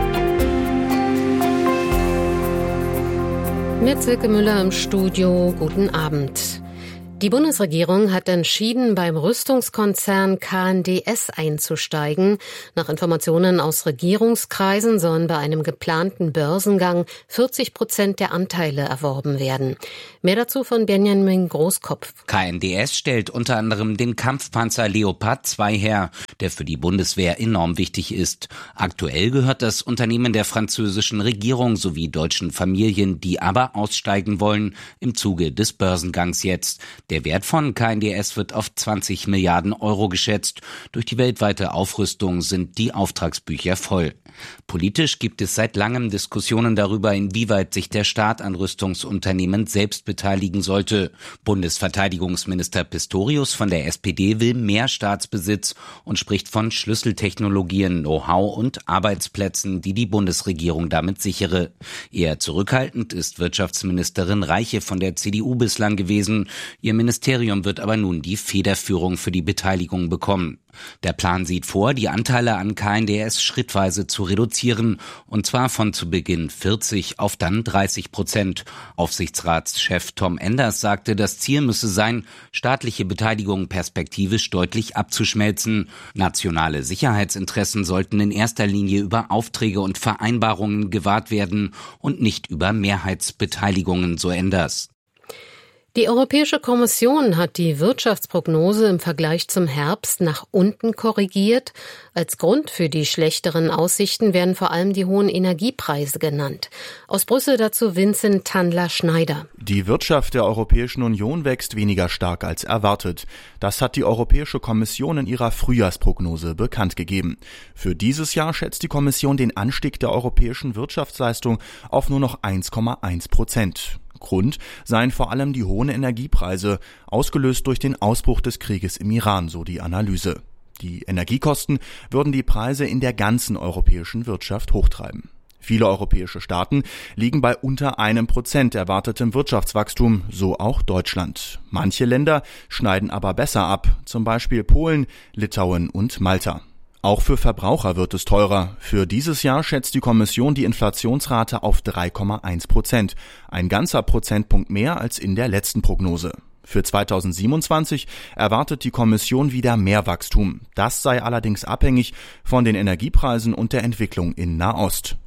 Mit Silke Müller im Studio, guten Abend. Die Bundesregierung hat entschieden, beim Rüstungskonzern K N D S einzusteigen. Nach Informationen aus Regierungskreisen sollen bei einem geplanten Börsengang vierzig Prozent der Anteile erworben werden. Mehr dazu von Benjamin Großkopf. K N D S stellt unter anderem den Kampfpanzer Leopard zwei her, der für die Bundeswehr enorm wichtig ist. Aktuell gehört das Unternehmen der französischen Regierung sowie deutschen Familien, die aber aussteigen wollen, im Zuge des Börsengangs jetzt. Der Wert von K N D S wird auf zwanzig Milliarden Euro geschätzt. Durch die weltweite Aufrüstung sind die Auftragsbücher voll. Politisch gibt es seit langem Diskussionen darüber, inwieweit sich der Staat an Rüstungsunternehmen selbst beteiligen sollte. Bundesverteidigungsminister Pistorius von der S P D will mehr Staatsbesitz und spricht von Schlüsseltechnologien, Know-how und Arbeitsplätzen, die die Bundesregierung damit sichere. Eher zurückhaltend ist Wirtschaftsministerin Reiche von der C D U bislang gewesen. Ihr Ministerium wird aber nun die Federführung für die Beteiligung bekommen. Der Plan sieht vor, die Anteile an K N D S schrittweise zu reduzieren, und zwar von zu Beginn vierzig auf dann dreißig Prozent. Aufsichtsratschef Tom Enders sagte, das Ziel müsse sein, staatliche Beteiligung perspektivisch deutlich abzuschmelzen. Nationale Sicherheitsinteressen sollten in erster Linie über Aufträge und Vereinbarungen gewahrt werden und nicht über Mehrheitsbeteiligungen, so Enders. Die Europäische Kommission hat die Wirtschaftsprognose im Vergleich zum Herbst nach unten korrigiert. Als Grund für die schlechteren Aussichten werden vor allem die hohen Energiepreise genannt. Aus Brüssel dazu Vincent Tandler-Schneider. Die Wirtschaft der Europäischen Union wächst weniger stark als erwartet. Das hat die Europäische Kommission in ihrer Frühjahrsprognose bekannt gegeben. Für dieses Jahr schätzt die Kommission den Anstieg der europäischen Wirtschaftsleistung auf nur noch eins Komma eins Prozent. Grund seien vor allem die hohen Energiepreise, ausgelöst durch den Ausbruch des Krieges im Iran, so die Analyse. Die Energiekosten würden die Preise in der ganzen europäischen Wirtschaft hochtreiben. Viele europäische Staaten liegen bei unter einem Prozent erwartetem Wirtschaftswachstum, so auch Deutschland. Manche Länder schneiden aber besser ab, zum Beispiel Polen, Litauen und Malta. Auch für Verbraucher wird es teurer. Für dieses Jahr schätzt die Kommission die Inflationsrate auf drei Komma eins Prozent, ein ganzer Prozentpunkt mehr als in der letzten Prognose. Für zweitausendsiebenundzwanzig erwartet die Kommission wieder mehr Wachstum. Das sei allerdings abhängig von den Energiepreisen und der Entwicklung in Nahost.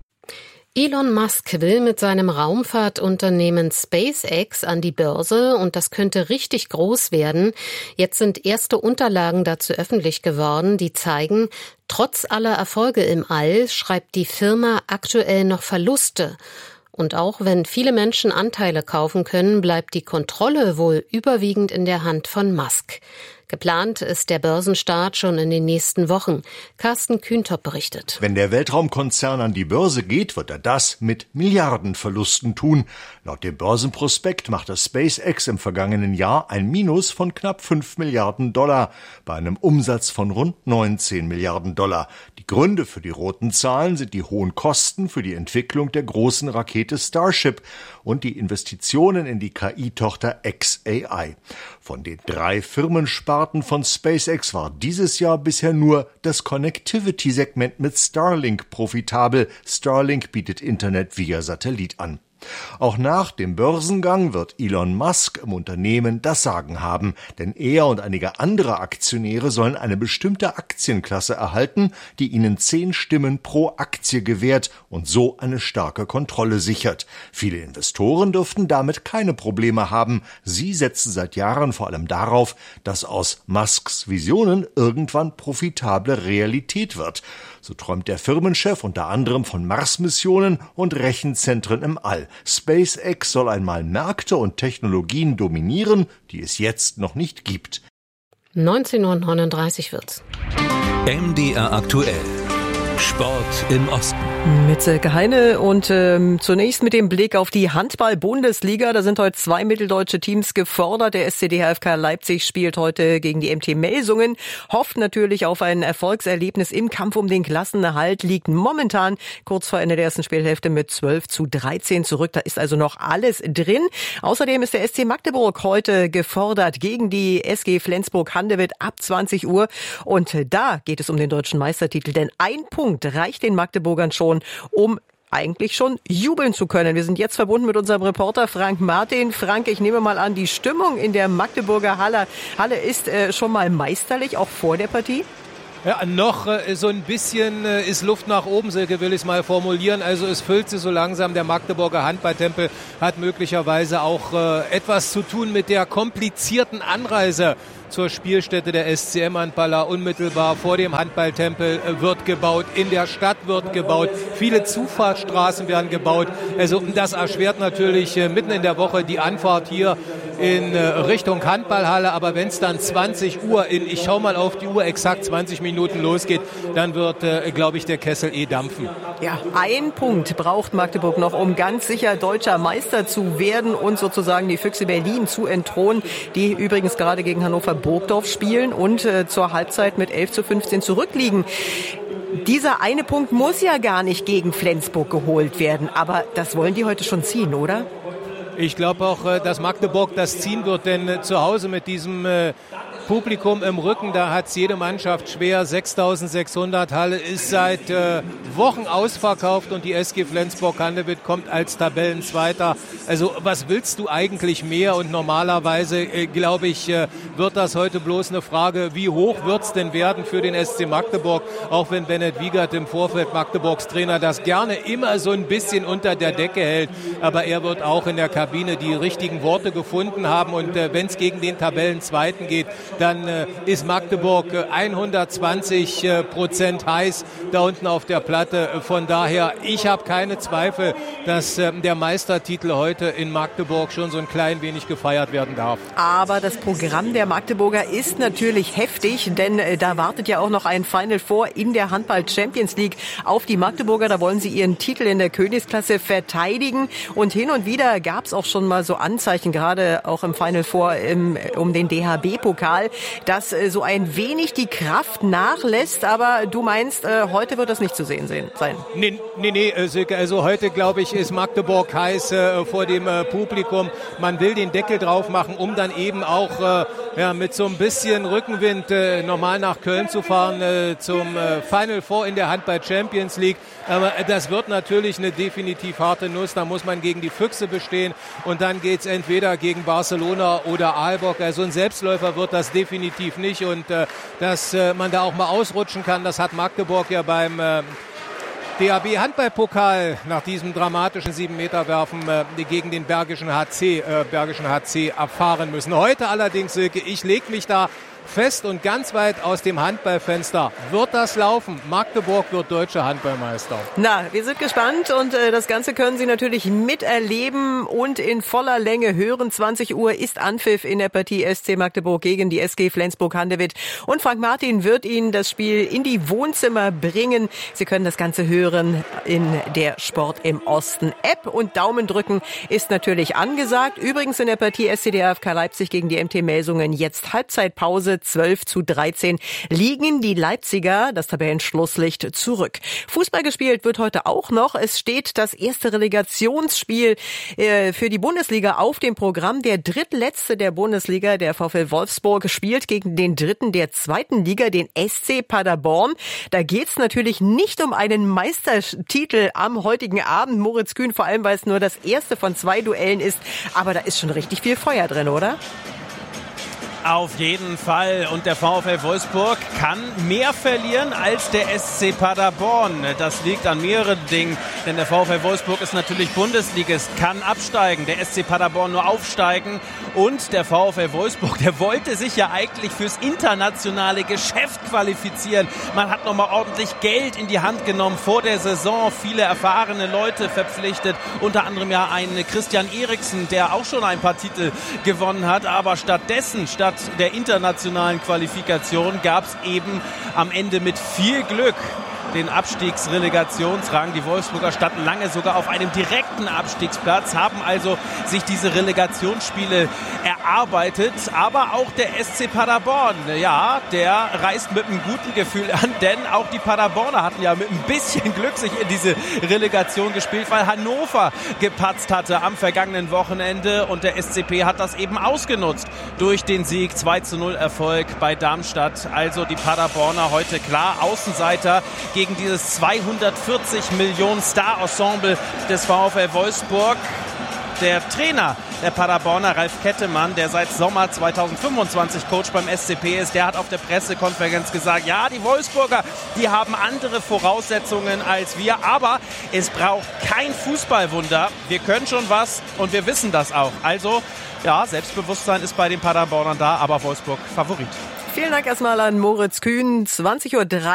Elon Musk will mit seinem Raumfahrtunternehmen SpaceX an die Börse und das könnte richtig groß werden. Jetzt sind erste Unterlagen dazu öffentlich geworden, die zeigen, trotz aller Erfolge im All schreibt die Firma aktuell noch Verluste. Und auch wenn viele Menschen Anteile kaufen können, bleibt die Kontrolle wohl überwiegend in der Hand von Musk. Geplant ist der Börsenstart schon in den nächsten Wochen. Carsten Kühntop berichtet. Wenn der Weltraumkonzern an die Börse geht, wird er das mit Milliardenverlusten tun. Laut dem Börsenprospekt machte SpaceX im vergangenen Jahr ein Minus von knapp fünf Milliarden Dollar bei einem Umsatz von rund neunzehn Milliarden Dollar. Die Gründe für die roten Zahlen sind die hohen Kosten für die Entwicklung der großen Rakete Starship und die Investitionen in die K I-Tochter X A I. Von den drei Firmensparten von SpaceX war dieses Jahr bisher nur das Connectivity-Segment mit Starlink profitabel. Starlink bietet Internet via Satellit an. Auch nach dem Börsengang wird Elon Musk im Unternehmen das Sagen haben, denn er und einige andere Aktionäre sollen eine bestimmte Aktienklasse erhalten, die ihnen zehn Stimmen pro Aktie gewährt und so eine starke Kontrolle sichert. Viele Investoren dürften damit keine Probleme haben. Sie setzen seit Jahren vor allem darauf, dass aus Musks Visionen irgendwann profitable Realität wird. So träumt der Firmenchef unter anderem von Mars-Missionen und Rechenzentren im All. SpaceX soll einmal Märkte und Technologien dominieren, die es jetzt noch nicht gibt. neunzehn Uhr neununddreißig wird's. M D R aktuell. Sport im Osten. Mit Silke Heine und ähm, zunächst mit dem Blick auf die Handball-Bundesliga. Da sind heute zwei mitteldeutsche Teams gefordert. Der S C D H F K Leipzig spielt heute gegen die M T Melsungen, hofft natürlich auf ein Erfolgserlebnis im Kampf um den Klassenerhalt, liegt momentan kurz vor Ende der ersten Spielhälfte mit zwölf zu dreizehn zurück. Da ist also noch alles drin. Außerdem ist der S C Magdeburg heute gefordert gegen die S G Flensburg-Handewitt ab zwanzig Uhr. Und da geht es um den deutschen Meistertitel, denn ein Punkt reicht den Magdeburgern schon, um eigentlich schon jubeln zu können. Wir sind jetzt verbunden mit unserem Reporter Frank Martin. Frank, ich nehme mal an, die Stimmung in der Magdeburger Halle, Halle ist äh, schon mal meisterlich, auch vor der Partie? Ja, noch äh, so ein bisschen äh, ist Luft nach oben, Silke, will ich es mal formulieren. Also es füllt sich so langsam. Der Magdeburger Handballtempel hat möglicherweise auch äh, etwas zu tun mit der komplizierten Anreise zur Spielstätte der S C M-Handballer. Unmittelbar vor dem Handballtempel wird gebaut, in der Stadt wird gebaut, viele Zufahrtsstraßen werden gebaut. Also das erschwert natürlich äh, mitten in der Woche die Anfahrt hier in äh, Richtung Handballhalle. Aber wenn es dann zwanzig Uhr in, ich schau mal auf die Uhr, exakt zwanzig Minuten losgeht, dann wird, äh, glaube ich, der Kessel eh dampfen. Ja, ein Punkt braucht Magdeburg noch, um ganz sicher deutscher Meister zu werden und sozusagen die Füchse Berlin zu entthronen, die übrigens gerade gegen Hannover Burgdorf spielen und äh, zur Halbzeit mit elf zu fünfzehn zurückliegen. Dieser eine Punkt muss ja gar nicht gegen Flensburg geholt werden, aber das wollen die heute schon ziehen, oder? Ich glaube auch, dass Magdeburg das ziehen wird, denn zu Hause mit diesem Publikum im Rücken, da hat es jede Mannschaft schwer. sechstausendsechshundert, Halle ist seit äh, Wochen ausverkauft und die S G Flensburg-Handewitt kommt als Tabellenzweiter. Also was willst du eigentlich mehr? Und normalerweise, äh, glaube ich, äh, wird das heute bloß eine Frage, wie hoch wird es denn werden für den S C Magdeburg? Auch wenn Bennett Wiegert im Vorfeld, Magdeburgs Trainer, das gerne immer so ein bisschen unter der Decke hält. Aber er wird auch in der Kabine die richtigen Worte gefunden haben. Und äh, wenn es gegen den Tabellenzweiten geht, dann äh, ist Magdeburg äh, hundertzwanzig Prozent heiß da unten auf der Platte. Von daher, ich habe keine Zweifel, dass äh, der Meistertitel heute in Magdeburg schon so ein klein wenig gefeiert werden darf. Aber das Programm der Magdeburger ist natürlich heftig, denn äh, da wartet ja auch noch ein Final Four in der Handball-Champions League auf die Magdeburger. Da wollen sie ihren Titel in der Königsklasse verteidigen. Und hin und wieder gab es auch schon mal so Anzeichen, gerade auch im Final Four im, um den D H B-Pokal, dass äh, so ein wenig die Kraft nachlässt. Aber du meinst, äh, heute wird das nicht zu sehen sein? Nee, nee, nee, Silke, also heute, glaube ich, ist Magdeburg heiß äh, vor dem äh, Publikum. Man will den Deckel drauf machen, um dann eben auch äh, ja, mit so ein bisschen Rückenwind äh, normal nach Köln zu fahren äh, zum äh, Final Four in der Handball Champions League. Aber äh, das wird natürlich eine definitiv harte Nuss. Da muss man gegen die Füchse bestehen und dann geht's entweder gegen Barcelona oder Aalborg. Also ein Selbstläufer wird das definitiv nicht und äh, dass äh, man da auch mal ausrutschen kann, das hat Magdeburg ja beim äh, D H B-Handballpokal nach diesem dramatischen sieben-Meter-Werfen äh, gegen den Bergischen H C, äh, Bergischen H C erfahren müssen. Heute allerdings, Silke, ich lege mich da fest und ganz weit aus dem Handballfenster. Wird das laufen? Magdeburg wird deutscher Handballmeister. Na, wir sind gespannt und äh, das Ganze können Sie natürlich miterleben und in voller Länge hören. zwanzig Uhr ist Anpfiff in der Partie S C Magdeburg gegen die S G Flensburg-Handewitt. Und Frank Martin wird Ihnen das Spiel in die Wohnzimmer bringen. Sie können das Ganze hören in der Sport im Osten App und Daumen drücken ist natürlich angesagt. Übrigens in der Partie S C D H F K Leipzig gegen die M T Melsungen jetzt Halbzeitpause. zwölf zu dreizehn liegen die Leipziger, das Tabellenschlusslicht, zurück. Fußball gespielt wird heute auch noch. Es steht das erste Relegationsspiel äh, für die Bundesliga auf dem Programm. Der drittletzte der Bundesliga, der VfL Wolfsburg, spielt gegen den dritten der zweiten Liga, den S C Paderborn. Da geht's natürlich nicht um einen Meistertitel am heutigen Abend. Moritz Kühn, vor allem, weil es nur das erste von zwei Duellen ist. Aber da ist schon richtig viel Feuer drin, oder? Auf jeden Fall. Und der VfL Wolfsburg kann mehr verlieren als der S C Paderborn. Das liegt an mehreren Dingen. Denn der VfL Wolfsburg ist natürlich Bundesligist, kann absteigen. Der S C Paderborn nur aufsteigen. Und der VfL Wolfsburg, der wollte sich ja eigentlich fürs internationale Geschäft qualifizieren. Man hat nochmal ordentlich Geld in die Hand genommen vor der Saison. Viele erfahrene Leute verpflichtet. Unter anderem ja einen Christian Eriksen, der auch schon ein paar Titel gewonnen hat. Aber stattdessen, statt der internationalen Qualifikation gab es eben am Ende mit viel Glück den Abstiegsrelegationsrang. Die Wolfsburger standen lange sogar auf einem direkten Abstiegsplatz, haben also sich diese Relegationsspiele erarbeitet. Aber auch der S C Paderborn, ja, der reist mit einem guten Gefühl an, denn auch die Paderborner hatten ja mit ein bisschen Glück sich in diese Relegation gespielt, weil Hannover gepatzt hatte am vergangenen Wochenende und der S C P hat das eben ausgenutzt durch den Sieg, zwei zu null Erfolg bei Darmstadt. Also die Paderborner heute klar Außenseiter gegen dieses zweihundertvierzig Millionen Star-Ensemble des VfL Wolfsburg. Der Trainer der Paderborner, Ralf Kettemann, der seit Sommer zweitausendfünfundzwanzig Coach beim S C P ist, der hat auf der Pressekonferenz gesagt, ja, die Wolfsburger, die haben andere Voraussetzungen als wir, aber es braucht kein Fußballwunder. Wir können schon was und wir wissen das auch. Also, ja, Selbstbewusstsein ist bei den Paderbornern da, aber Wolfsburg Favorit. Vielen Dank erstmal an Moritz Kühn. zwanzig Uhr drei